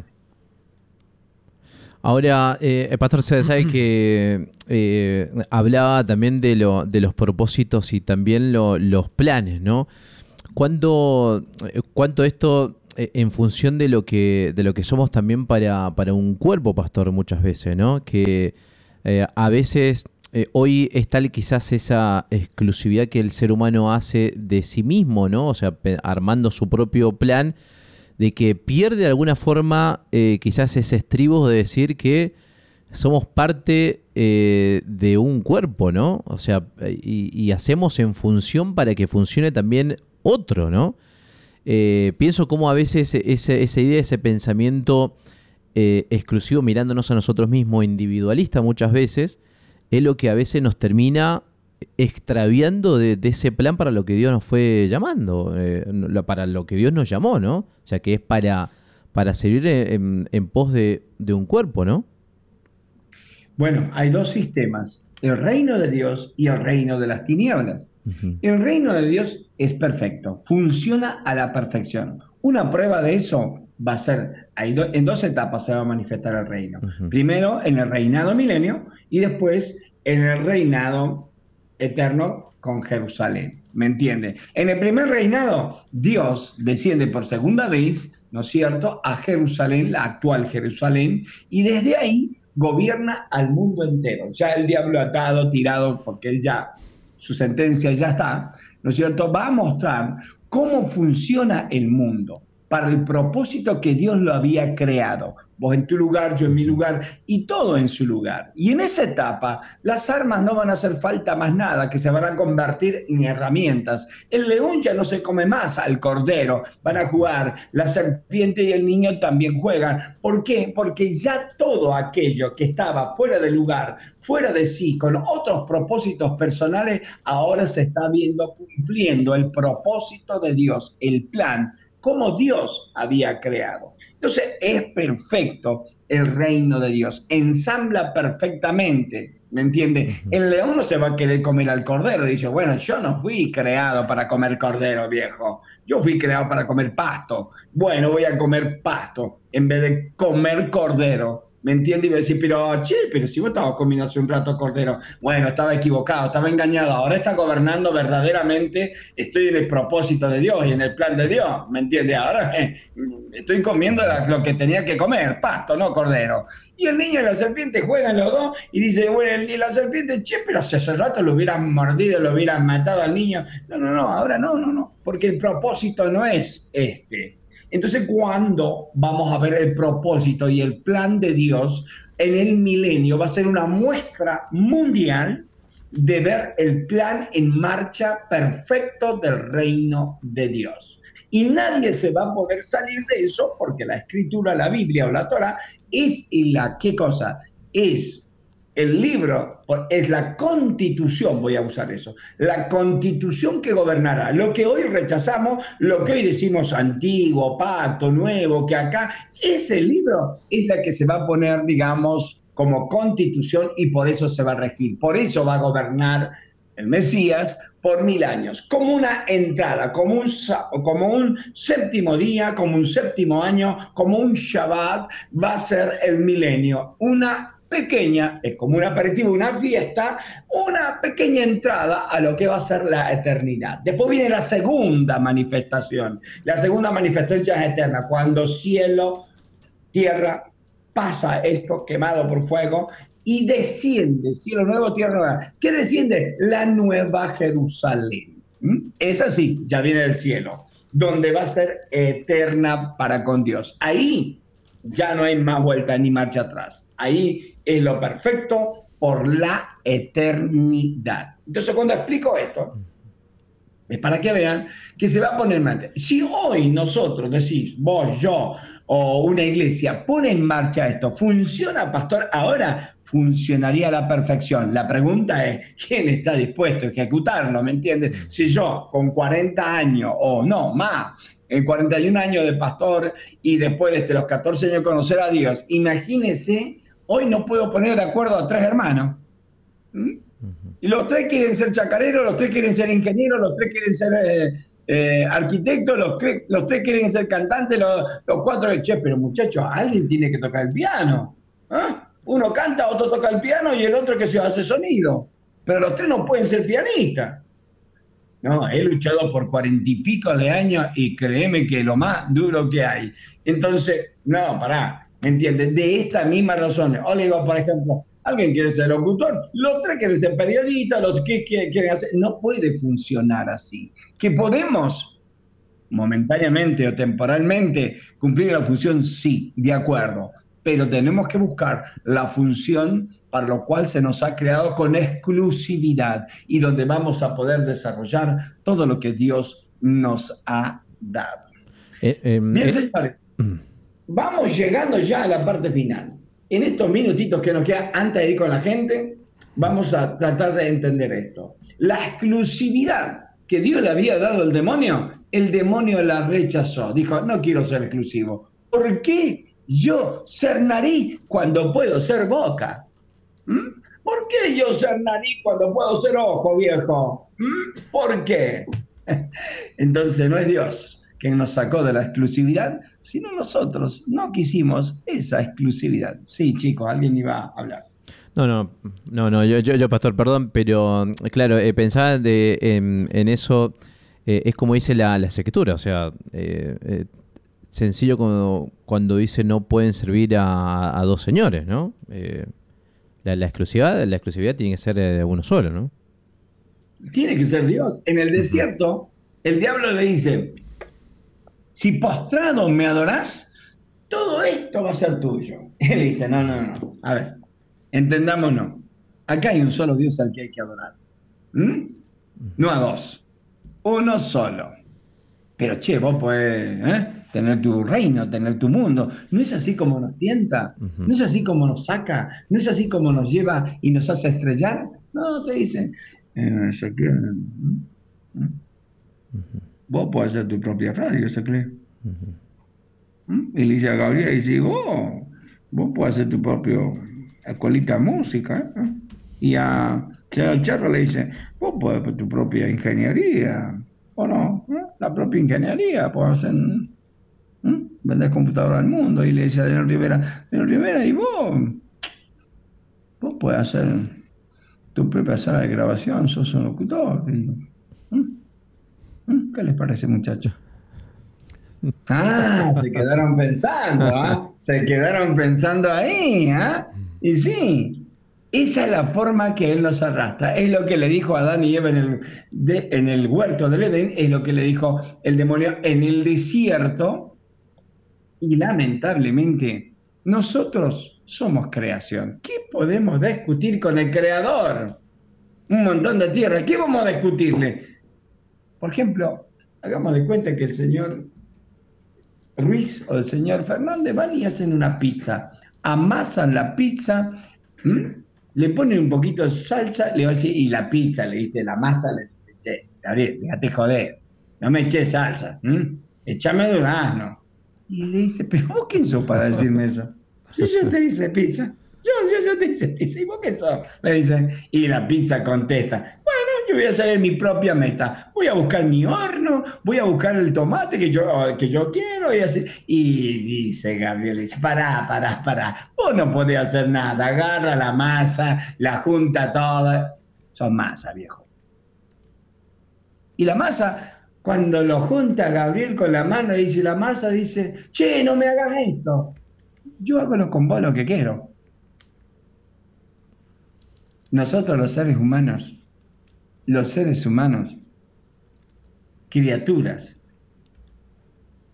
Ahora, eh, Pastor, se sabe que eh, hablaba también de, lo, de los propósitos y también lo, los planes, ¿no? ¿Cuánto, cuánto esto eh, en función de lo que de lo que somos también para, para un cuerpo, Pastor, muchas veces, ¿no? Que eh, a veces eh, hoy es tal quizás esa exclusividad que el ser humano hace de sí mismo, ¿no? O sea, pe- armando su propio plan, de que pierde de alguna forma eh, quizás ese estribo de decir que somos parte eh, de un cuerpo, ¿no? O sea, y, y hacemos en función para que funcione también otro, ¿no? Eh, pienso cómo a veces ese, esa idea, ese pensamiento eh, exclusivo, mirándonos a nosotros mismos, individualista muchas veces, es lo que a veces nos termina extraviando de, de ese plan para lo que Dios nos fue llamando, eh, para lo que Dios nos llamó, ¿no? O sea, que es para, para servir en, en pos de, de un cuerpo, ¿no?
Bueno, hay dos sistemas, el reino de Dios y el reino de las tinieblas. Uh-huh. El reino de Dios es perfecto, funciona a la perfección. Una prueba de eso va a ser, hay do, en dos etapas se va a manifestar el reino. Uh-huh. Primero en el reinado milenio y después en el reinado eterno con Jerusalén. ¿Me entiende? En el primer reinado, Dios desciende por segunda vez, ¿no es cierto?, a Jerusalén, la actual Jerusalén, y desde ahí gobierna al mundo entero. Ya el diablo atado, tirado, porque él ya, su sentencia ya está, ¿no es cierto?, va a mostrar cómo funciona el mundo para el propósito que Dios lo había creado. Vos en tu lugar, yo en mi lugar, y todo en su lugar. Y en esa etapa, las armas no van a hacer falta más nada, que se van a convertir en herramientas. El león ya no se come más al cordero, van a jugar. La serpiente y el niño también juegan. ¿Por qué? Porque ya todo aquello que estaba fuera de lugar, fuera de sí, con otros propósitos personales, ahora se está viendo cumpliendo el propósito de Dios, el plan, como Dios había creado. Entonces es perfecto el reino de Dios, ensambla perfectamente, ¿me entiende? Uh-huh. El león no se va a querer comer al cordero, dice, bueno, yo no fui creado para comer cordero, viejo, yo fui creado para comer pasto, bueno, voy a comer pasto en vez de comer cordero. ¿Me entiende? Y me decís, pero che, pero si vos estabas comiendo hace un rato cordero. Bueno, estaba equivocado, estaba engañado. Ahora está gobernando verdaderamente. Estoy en el propósito de Dios y en el plan de Dios. ¿Me entiende? Ahora eh, estoy comiendo lo que tenía que comer, pasto, no cordero. Y el niño y la serpiente juegan los dos y dice, bueno, y la serpiente, che, pero si hace rato lo hubieran mordido, lo hubieran matado al niño. No, no, no, ahora no, no, no. Porque el propósito no es este. Entonces, ¿cuándo vamos a ver el propósito y el plan de Dios en el milenio? Va a ser una muestra mundial de ver el plan en marcha perfecto del reino de Dios. Y nadie se va a poder salir de eso porque la Escritura, la Biblia o la Torah es la, ¿qué cosa? Es el libro, es la constitución, voy a usar eso, la constitución que gobernará. Lo que hoy rechazamos, lo que hoy decimos antiguo, pacto, nuevo, que acá, ese libro es la que se va a poner, digamos, como constitución y por eso se va a regir. Por eso va a gobernar el Mesías por mil años, como una entrada, como un, como un séptimo día, como un séptimo año, como un Shabbat, va a ser el milenio, una pequeña, es como un aperitivo, una fiesta, una pequeña entrada a lo que va a ser la eternidad. Después viene la segunda manifestación. La segunda manifestación ya es eterna, cuando cielo, tierra, pasa esto quemado por fuego y desciende, cielo nuevo, tierra nueva. ¿Qué desciende? La nueva Jerusalén. ¿Mm? Es así, ya viene del cielo. donde va a ser eterna para con Dios. Ahí ya no hay más vuelta ni marcha atrás. Ahí es lo perfecto por la eternidad. Entonces, cuando explico esto, es para que vean que se va a poner en marcha. Si hoy nosotros decís, vos, yo o una iglesia pone en marcha esto, ¿funciona, pastor? Ahora funcionaría a la perfección. La pregunta es, ¿quién está dispuesto a ejecutarlo? ¿Me entiendes? Si yo con cuarenta años o no, más, en cuarenta y un años de pastor y después de este, los catorce años de conocer a Dios, imagínense, hoy no puedo poner de acuerdo a tres hermanos. ¿Mm? Y los tres quieren ser chacareros, los tres quieren ser ingenieros, los tres quieren ser eh, eh, arquitectos, los, los tres quieren ser cantantes, los, los cuatro, che, pero muchachos, alguien tiene que tocar el piano. ¿Ah? Uno canta, otro toca el piano y el otro que se hace sonido. Pero los tres no pueden ser pianistas. No, he luchado por cuarenta y pico de años y créeme que es lo más duro que hay. Entonces, no, pará, ¿me entiendes? De estas mismas razones. O le digo, por ejemplo, alguien quiere ser locutor, los tres quieren ser periodistas, los que quieren hacer... No puede funcionar así. Que podemos momentáneamente o temporalmente cumplir la función, sí, de acuerdo, pero tenemos que buscar la función para lo cual se nos ha creado con exclusividad y donde vamos a poder desarrollar todo lo que Dios nos ha dado.
Eh, eh,
Bien,
eh,
señores, vamos llegando ya a la parte final. En estos minutitos que nos quedan antes de ir con la gente, vamos a tratar de entender esto. La exclusividad que Dios le había dado al demonio, el demonio la rechazó. Dijo, no quiero ser exclusivo. ¿Por qué yo ser nariz cuando puedo ser boca? ¿Mm? ¿Por qué yo ser nariz cuando puedo ser ojo, viejo? ¿Mm? ¿Por qué? Entonces no es Dios quien nos sacó de la exclusividad, sino nosotros no quisimos esa exclusividad. Sí, chicos, alguien iba a hablar.
No, no, no, no, yo, yo, yo pastor, perdón, pero claro, eh, pensaba de, en, en eso, eh, es como dice la, la escritura, o sea, eh, eh, sencillo como cuando dice no pueden servir a, a dos señores, ¿no? Eh, la, la exclusividad, la exclusividad tiene que ser de uno solo, ¿no?
Tiene que ser Dios. En el desierto, el diablo le dice, si postrado me adorás, todo esto va a ser tuyo. Él dice, no, no, no, a ver, entendámonos. Acá hay un solo Dios al que hay que adorar. ¿Mm? No a dos, uno solo. Pero che, vos podés ¿eh? tener tu reino, tener tu mundo. ¿No es así como nos tienta? ¿No es así como nos saca? ¿No es así como nos lleva y nos hace estrellar? No, te dicen, eh, ¿Mm? Vos podés hacer tu propia radio, ¿se cree? Uh-huh. ¿Mm? Y le dice a Gabriel, y dice, oh, vos podés hacer tu propio escuelita de música. ¿eh? Y a Charro le dice, vos podés hacer tu propia ingeniería, ¿o no? ¿Eh? La propia ingeniería, podés hacer, ¿eh? vender computadora al mundo. Y le dice a Daniel Rivera, Daniel Rivera, y vos, vos podés hacer tu propia sala de grabación, sos un locutor. Y, ¿eh? ¿Qué les parece, muchachos? Ah, se quedaron pensando, ¿eh? Se quedaron pensando ahí, ¿eh? Y sí, esa es la forma que Él nos arrastra. Es lo que le dijo a Adán y Eva en el, de, en el huerto del Edén, es lo que le dijo el demonio en el desierto. Y lamentablemente, nosotros somos creación. ¿Qué podemos discutir con el Creador? Un montón de tierra. ¿Qué vamos a discutirle? Por ejemplo, hagamos de cuenta que el señor Ruiz o el señor Fernández van y hacen una pizza. Amasan la pizza, ¿m? le ponen un poquito de salsa, le va a decir, y la pizza, le diste la masa, le dice, che, Gabriel, déjate joder, no me eché salsa, ¿m? échame durazno. Y le dice, pero vos quién sos para decirme eso. Si yo te hice pizza, yo, yo, yo te hice pizza, ¿y vos qué sos? Le dicen, y la pizza contesta, bueno, yo voy a hacer mi propia meta, voy a buscar mi horno, voy a buscar el tomate que yo, que yo quiero, y así. Y dice Gabriel, dice, pará, pará, pará, vos no podés hacer nada, agarra la masa, la junta toda, son masa, viejo. Y la masa, cuando lo junta Gabriel con la mano, dice, la masa dice, che, no me hagas esto, yo hago con vos lo que quiero. Nosotros los seres humanos, los seres humanos, criaturas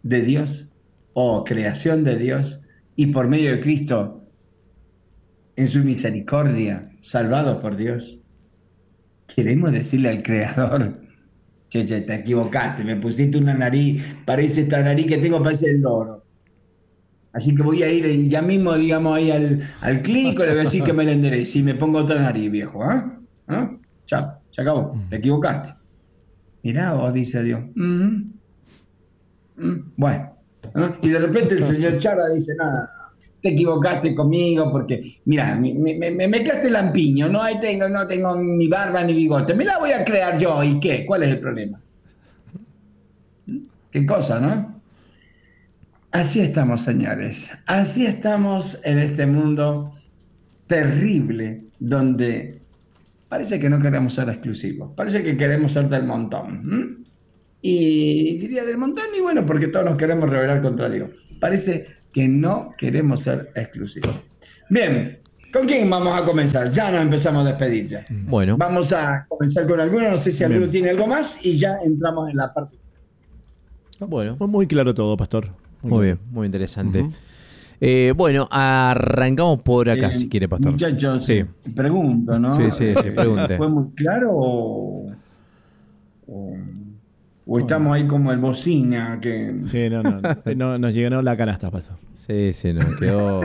de Dios o creación de Dios y por medio de Cristo, en su misericordia, salvados por Dios, queremos decirle al Creador: che, che, te equivocaste, me pusiste una nariz, parece esta nariz que tengo, parece el loro. Así que voy a ir ya mismo, digamos, ahí al, al clínico, le voy a decir que me la enderece y me pongo otra nariz, viejo. ¿Ah? ¿eh? ¿Ah? Chao, se acabó, te equivocaste. Mirá vos, dice Dios. Mm-hmm. Mm, bueno, ¿eh? Y de repente el señor Chara dice: nada, te equivocaste conmigo porque, mira, me, me, me, me quedaste lampiño, no, ahí tengo, no tengo ni barba ni bigote, me la voy a crear yo, ¿y qué? ¿Cuál es el problema? ¿Qué cosa, no? Así estamos, señores, así estamos en este mundo terrible donde parece que no queremos ser exclusivos, parece que queremos ser del montón. ¿Mm? Y diría del montón, y bueno, porque todos nos queremos rebelar contra Dios. Parece que no queremos ser exclusivos. Bien, ¿con quién vamos a comenzar? Ya nos empezamos a despedir ya.
Bueno.
Vamos a comenzar con alguno, no sé si alguno Bien. tiene algo más, y ya entramos en la parte.
Bueno, muy claro todo, pastor.
Muy, muy bien, muy interesante. Uh-huh. Eh, bueno, arrancamos por acá, eh, si quiere, pastor.
Muchachos, sí. pregunto, ¿no?
Sí, sí, sí, pregunte.
¿Fue muy claro o, o, o estamos ahí como el bocina? Que...
Sí, no, no, no, no nos llenó la canasta, pastor.
Sí, sí, no, quedó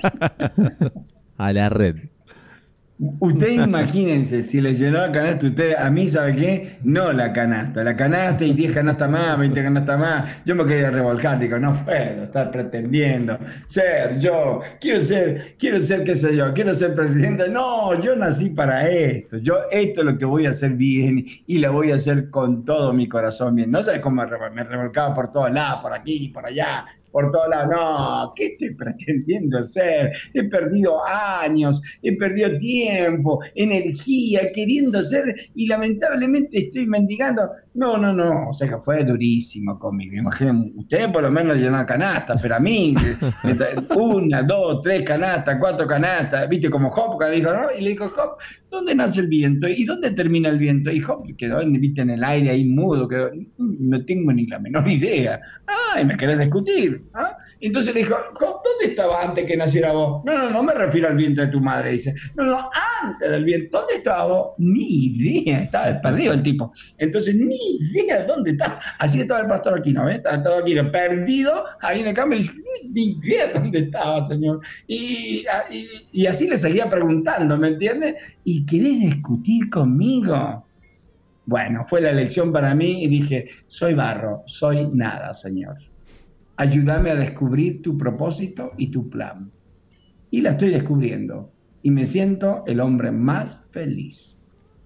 a la red.
Ustedes imagínense, si les llenó la canasta, ustedes, a mí, ¿sabe qué? No la canasta, la canasta y diez canastas más, veinte canastas más, yo me quedé revolcado, digo, no puedo estar pretendiendo ser yo, quiero ser, quiero ser, qué sé yo, quiero ser presidente, no, yo nací para esto, yo esto es lo que voy a hacer bien y lo voy a hacer con todo mi corazón bien, no sé cómo me revolcaba por todos lados, por aquí, por allá, por todos lados, no, ¿qué estoy pretendiendo ser? He perdido años, he perdido tiempo, energía, queriendo ser, y lamentablemente estoy mendigando. No, no, no, o sea que fue durísimo conmigo. Imagínense, ustedes por lo menos llenan canastas, pero a mí, una, dos, tres canastas, cuatro canastas, viste, como Job, que dijo, ¿no? Y le dijo, Job, ¿dónde nace el viento? ¿Y dónde termina el viento? Y Job quedó, viste, en el aire ahí mudo, quedó, no tengo ni la menor idea. Ah, y me querés discutir, ¿ah? Entonces le dijo, Job, ¿dónde estabas antes que naciera vos? No, no, no me refiero al viento de tu madre, dice. No, no, antes del viento, ¿dónde estabas vos? Ni idea, estaba perdido el tipo. Entonces, ni idea dónde está. Así estaba el pastor Aquino, ¿ves? Estaba todo Aquino, perdido, ahí en el campo, y dice, ni idea dónde estaba, señor. Y, y, y así le seguía preguntando, ¿me entiendes? ¿Y querés discutir conmigo? Bueno, fue la elección para mí y dije, soy barro, soy nada, Señor. Ayúdame a descubrir tu propósito y tu plan. Y la estoy descubriendo. Y me siento el hombre más feliz.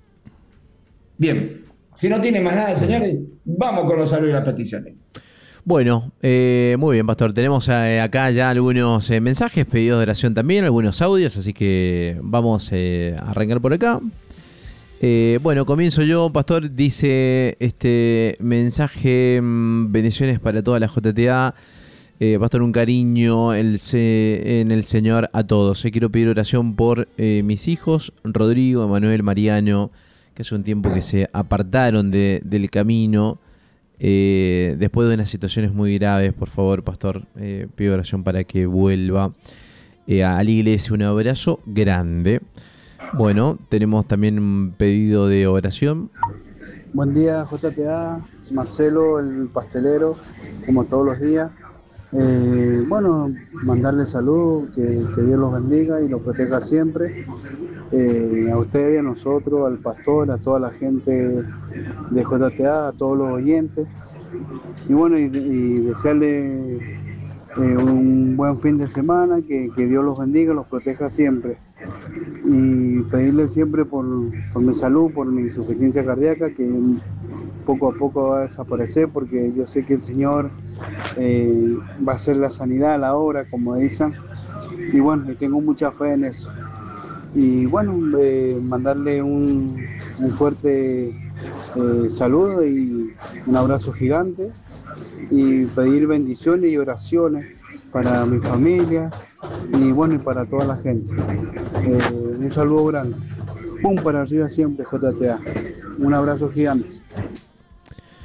Bien, si no tiene más nada, señores, vamos con los saludos y las peticiones.
Bueno, eh, muy bien, pastor. Tenemos eh, acá ya algunos eh, mensajes, pedidos de oración también, algunos audios, así que vamos eh, a arrancar por acá. Eh, bueno, comienzo yo, pastor. Dice este mensaje: bendiciones para toda la J T A. Eh, pastor, un cariño el se, en el Señor a todos. Eh, quiero pedir oración por eh, mis hijos, Rodrigo, Emanuel, Mariano, que hace un tiempo que se apartaron de, del camino eh, después de unas situaciones muy graves. Por favor, pastor, eh, pido oración para que vuelva eh, a la iglesia. Un abrazo grande. Bueno, tenemos también un pedido de oración.
Buen día, J T A, Marcelo, el pastelero, como todos los días. Eh, bueno, mandarle salud, que, que Dios los bendiga y los proteja siempre. Eh, a ustedes, a nosotros, al pastor, a toda la gente de J T A, a todos los oyentes. Y bueno, y, y desearle eh, un buen fin de semana, que, que Dios los bendiga, los proteja siempre. Y pedirle siempre por, por mi salud, por mi insuficiencia cardíaca, que poco a poco va a desaparecer, porque yo sé que el Señor eh, va a hacer la sanidad a la obra, como dicen, y bueno, tengo mucha fe en eso. Y bueno, eh, mandarle un, un fuerte eh, saludo y un abrazo gigante, y pedir bendiciones y oraciones para mi familia y bueno, y para toda la gente. Eh, un saludo grande. Pum para arriba siempre, J T A. Un abrazo gigante.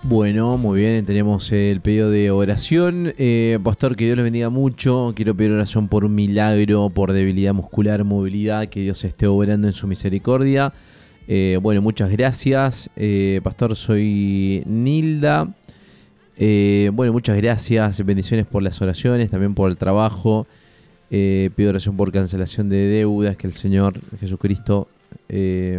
Bueno, muy bien, tenemos el pedido de oración. Eh, pastor, que Dios le bendiga mucho. Quiero pedir oración por un milagro, por debilidad muscular, movilidad, que Dios esté obrando en su misericordia. Eh, bueno, muchas gracias. Eh, pastor, soy Nilda. Eh, bueno, muchas gracias. Bendiciones por las oraciones, también por el trabajo. Eh, pido oración por cancelación de deudas, que el Señor Jesucristo... Eh,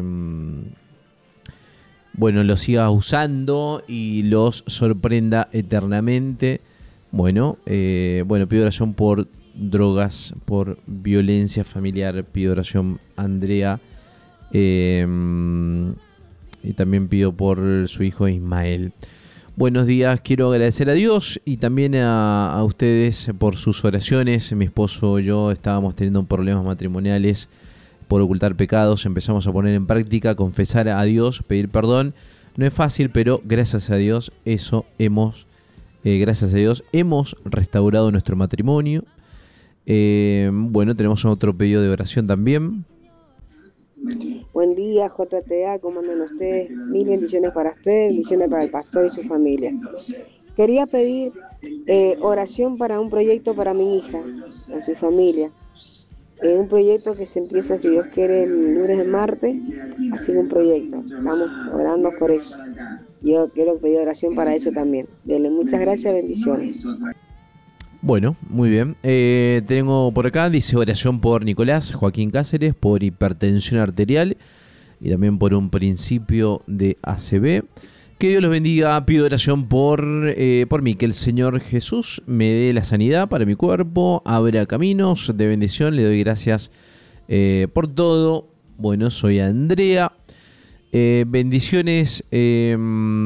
bueno, los siga usando y los sorprenda eternamente. Bueno, eh, bueno, pido oración por drogas, por violencia familiar, pido oración Andrea, eh, y también pido por su hijo Ismael. Buenos días, quiero agradecer a Dios y también a, a ustedes por sus oraciones. Mi esposo y yo estábamos teniendo problemas matrimoniales por ocultar pecados, empezamos a poner en práctica, confesar a Dios, pedir perdón. No es fácil, pero gracias a Dios eso hemos, eh, gracias a Dios hemos restaurado nuestro matrimonio. Eh, bueno, tenemos otro pedido de oración también.
Buen día, J T A, ¿cómo andan ustedes? Mil bendiciones para ustedes, bendiciones para el pastor y su familia. Quería pedir eh, oración para un proyecto para mi hija, con su familia. Es un proyecto que se empieza, si Dios quiere, el lunes de martes, así un proyecto. Estamos orando por eso. Yo quiero pedir oración para eso también. Denle muchas gracias, bendiciones.
Bueno, muy bien. Eh, tengo por acá, dice oración por Nicolás Joaquín Cáceres, por hipertensión arterial y también por un principio de A C V. Que Dios los bendiga. Pido oración por, eh, por mí, que el Señor Jesús me dé la sanidad para mi cuerpo, abra caminos de bendición. Le doy gracias eh, por todo. Bueno, soy Andrea. Eh, bendiciones. Eh,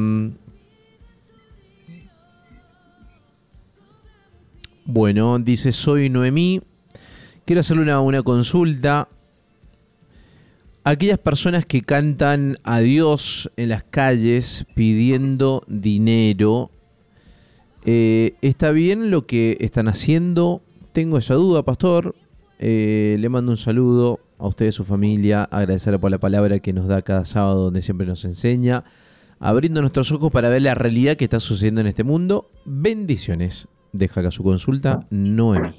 bueno, dice, soy Noemí. Quiero hacerle una, una consulta. Aquellas personas que cantan a Dios en las calles pidiendo dinero, eh, ¿está bien lo que están haciendo? Tengo esa duda, pastor. Eh, le mando un saludo a usted y a su familia, agradecerle por la palabra que nos da cada sábado, donde siempre nos enseña, abriendo nuestros ojos para ver la realidad que está sucediendo en este mundo. Bendiciones. Deja acá su consulta, Noemí.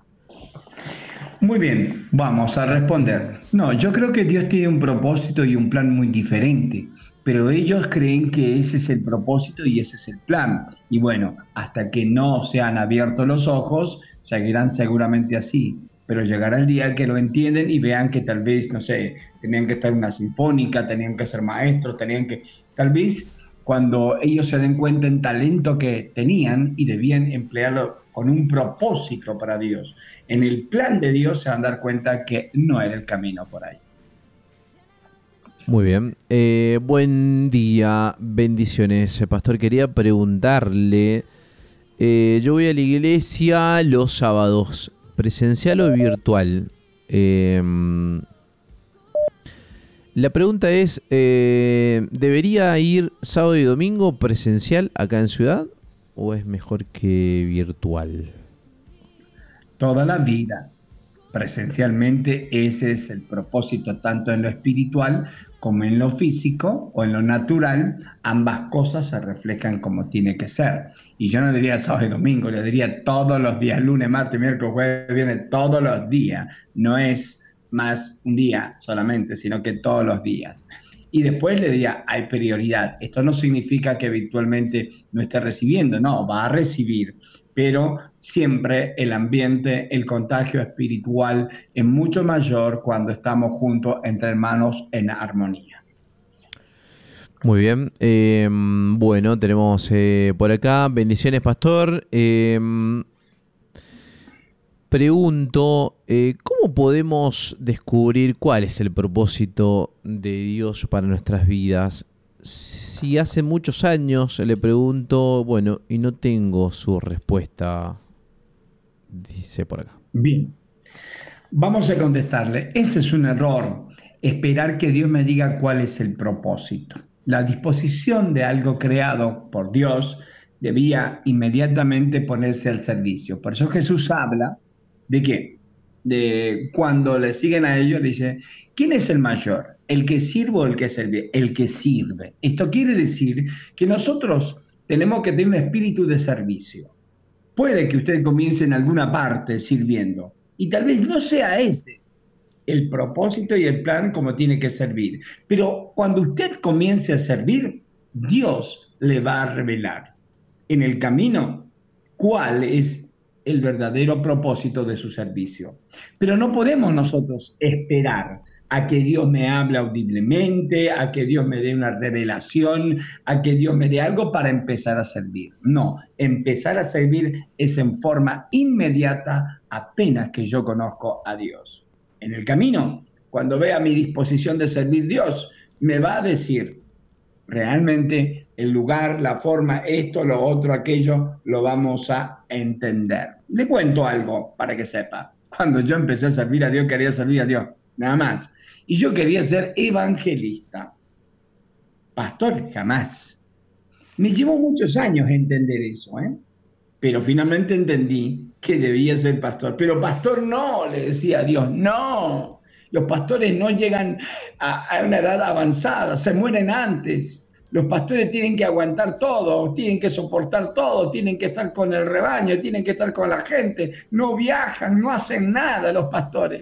Muy bien, vamos a responder. No, yo creo que Dios tiene un propósito y un plan muy diferente, pero ellos creen que ese es el propósito y ese es el plan. Y bueno, hasta que no se han abierto los ojos, seguirán seguramente así. Pero llegará el día que lo entienden y vean que tal vez, no sé, tenían que estar en una sinfónica, tenían que ser maestros, tenían que... Tal vez cuando ellos se den cuenta en talento que tenían y debían emplearlo con un propósito para Dios, en el plan de Dios se van a dar cuenta que no era el camino por ahí.
Muy bien. Eh, buen día, bendiciones. Pastor, quería preguntarle, eh, yo voy a la iglesia los sábados, ¿presencial o virtual? Eh, la pregunta es, eh, ¿debería ir sábado y domingo presencial acá en Ciudad o es mejor que virtual?
Toda la vida, presencialmente, ese es el propósito, tanto en lo espiritual como en lo físico o en lo natural. Ambas cosas se reflejan como tiene que ser. Y yo no diría sábado y domingo, le diría todos los días, lunes, martes, miércoles, jueves, viernes, todos los días. No es más un día solamente, sino que todos los días. Y después le diría, hay prioridad. Esto no significa que virtualmente no esté recibiendo, no, va a recibir. Pero siempre el ambiente, el contagio espiritual es mucho mayor cuando estamos juntos entre hermanos en armonía.
Muy bien. Eh, bueno, tenemos eh, por acá, bendiciones, pastor. Eh, pregunto, eh, ¿cómo podemos descubrir cuál es el propósito de Dios para nuestras vidas? Si hace muchos años le pregunto, bueno, y no tengo su respuesta, dice por acá.
Bien, vamos a contestarle. Ese es un error, esperar que Dios me diga cuál es el propósito. La disposición de algo creado por Dios debía inmediatamente ponerse al servicio. Por eso Jesús habla de qué, de cuando le siguen a ellos, dice, ¿quién es el mayor? ¿El que sirve o el que sirve? El que sirve. Esto quiere decir que nosotros tenemos que tener un espíritu de servicio. Puede que usted comience en alguna parte sirviendo y tal vez no sea ese el propósito y el plan como tiene que servir. Pero cuando usted comience a servir, Dios le va a revelar en el camino cuál es el verdadero propósito de su servicio. Pero no podemos nosotros esperar a que Dios me hable audiblemente, a que Dios me dé una revelación, a que Dios me dé algo para empezar a servir. No, empezar a servir es en forma inmediata apenas que yo conozco a Dios. En el camino, cuando vea mi disposición de servir a Dios, me va a decir realmente el lugar, la forma, esto, lo otro, aquello, lo vamos a entender. Le cuento algo para que sepa. Cuando yo empecé a servir a Dios, quería servir a Dios, nada más. Y yo quería ser evangelista. Pastor, jamás. Me llevó muchos años entender eso, ¿eh? Pero finalmente entendí que debía ser pastor. Pero pastor no, le decía a Dios, no. Los pastores no llegan a, a una edad avanzada, se mueren antes. Los pastores tienen que aguantar todo, tienen que soportar todo, tienen que estar con el rebaño, tienen que estar con la gente. No viajan, no hacen nada los pastores.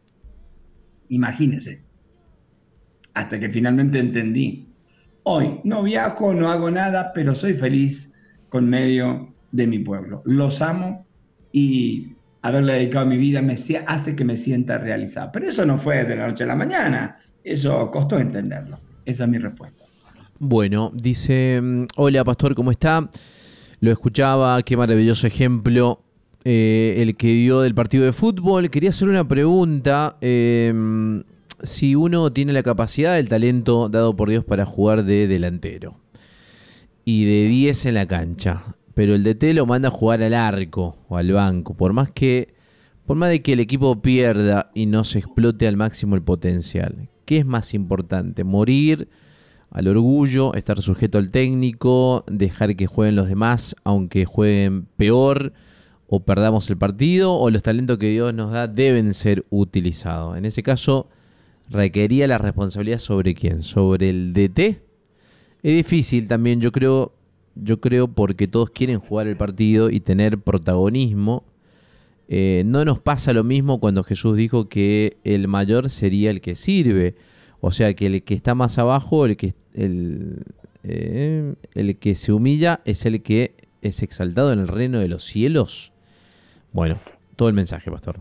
Imagínense, hasta que finalmente entendí. Hoy no viajo, no hago nada, pero soy feliz con medio de mi pueblo. Los amo y haberle dedicado mi vida me hace que me sienta realizado. Pero eso no fue de la noche a la mañana, eso costó entenderlo. Esa es mi respuesta.
Bueno, dice, hola pastor, ¿cómo está? Lo escuchaba, qué maravilloso ejemplo. Eh, el que dio del partido de fútbol. Quería hacer una pregunta. Eh, si uno tiene la capacidad, el talento dado por Dios para jugar de delantero y de diez en la cancha, pero el D T lo manda a jugar al arco o al banco, por más que por más de que el equipo pierda y no se explote al máximo el potencial, ¿qué es más importante? ¿Morir al orgullo, estar sujeto al técnico, dejar que jueguen los demás aunque jueguen peor o perdamos el partido, o los talentos que Dios nos da deben ser utilizados? En ese caso, ¿requería la responsabilidad sobre quién? ¿Sobre el D T? Es difícil también, yo creo, yo creo porque todos quieren jugar el partido y tener protagonismo. Eh, no nos pasa lo mismo cuando Jesús dijo que el mayor sería el que sirve. O sea, que el que está más abajo, el que, el, eh, el que se humilla es el que es exaltado en el reino de los cielos. Bueno, todo el mensaje, pastor.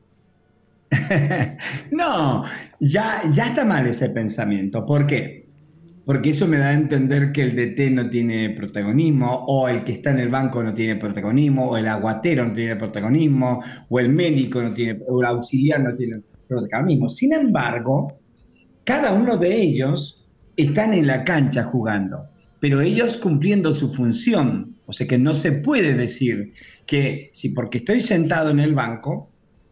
No, ya, ya está mal ese pensamiento. ¿Por qué? Porque eso me da a entender que el D T no tiene protagonismo, o el que está en el banco no tiene protagonismo, o el aguatero no tiene protagonismo, o el médico no tiene, o el auxiliar no tiene protagonismo. Sin embargo, cada uno de ellos están en la cancha jugando, pero ellos cumpliendo su función. O sea que no se puede decir que si porque estoy sentado en el banco,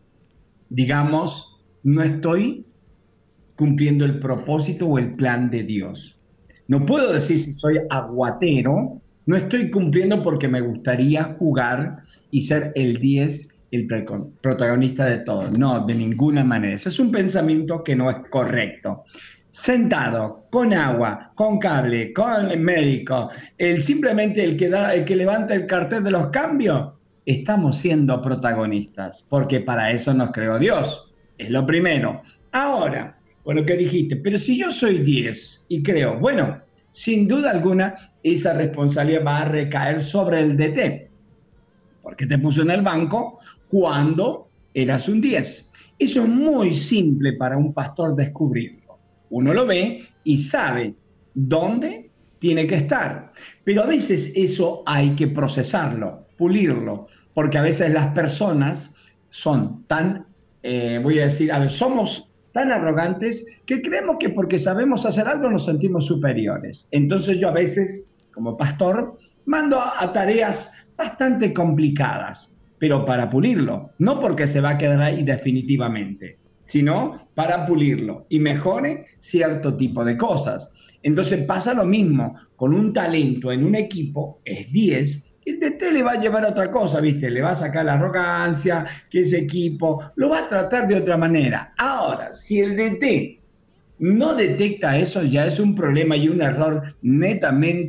digamos, no estoy cumpliendo el propósito o el plan de Dios. No puedo decir si soy aguatero, no estoy cumpliendo porque me gustaría jugar y ser el diez, el protagonista de todo. No, de ninguna manera. Ese es un pensamiento que no es correcto. Sentado, con agua, con cable, con el médico, el, simplemente el que, da, el que levanta el cartel de los cambios, estamos siendo protagonistas, porque para eso nos creó Dios. Es lo primero. Ahora, por lo que dijiste, pero si yo soy diez y creo, bueno, sin duda alguna, esa responsabilidad va a recaer sobre el D T, porque te puso en el banco cuando eras un diez. Eso es muy simple para un pastor descubrirlo. Uno lo ve y sabe dónde tiene que estar. Pero a veces eso hay que procesarlo, pulirlo, porque a veces las personas son tan, eh, voy a decir, a ver, somos tan arrogantes que creemos que porque sabemos hacer algo nos sentimos superiores. Entonces yo a veces, como pastor, mando a, a tareas bastante complicadas, pero para pulirlo, no porque se va a quedar ahí definitivamente, sino para pulirlo y mejore cierto tipo de cosas. Entonces pasa lo mismo con un talento en un equipo, es diez, el D T le va a llevar a otra cosa, ¿viste? Le va a sacar la arrogancia, que ese equipo lo va a tratar de otra manera. Ahora, si el D T no detecta eso, ya es un problema y un error netamente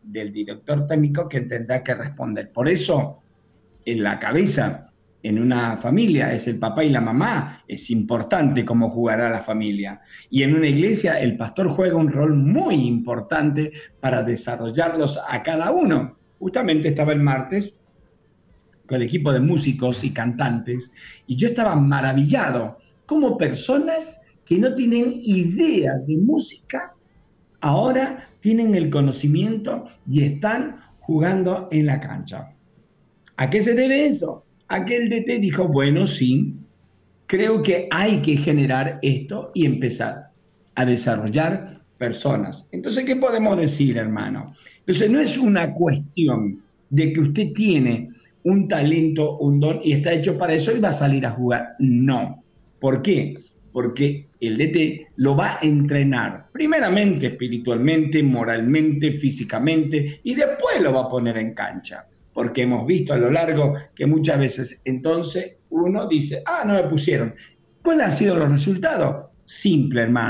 del director técnico que tendrá que responder. Por eso, en la cabeza, en una familia, es el papá y la mamá, es importante cómo jugará la familia. Y en una iglesia, el pastor juega un rol muy importante para desarrollarlos a cada uno. Justamente estaba el martes con el equipo de músicos y cantantes, y yo estaba maravillado como personas que no tienen idea de música, ahora tienen el conocimiento y están jugando en la cancha. ¿A qué se debe eso? A que el D T dijo, bueno, sí, creo que hay que generar esto y empezar a desarrollar personas. Entonces, ¿qué podemos decir, hermano? Entonces, no es una cuestión de que usted tiene un talento, un don, y está hecho para eso y va a salir a jugar. No. ¿Por qué? Porque el D T lo va a entrenar, primeramente espiritualmente, moralmente, físicamente, y después lo va a poner en cancha. Porque hemos visto a lo largo que muchas veces entonces uno dice, ah, no me pusieron. ¿Cuáles han sido los resultados? Simple, hermano.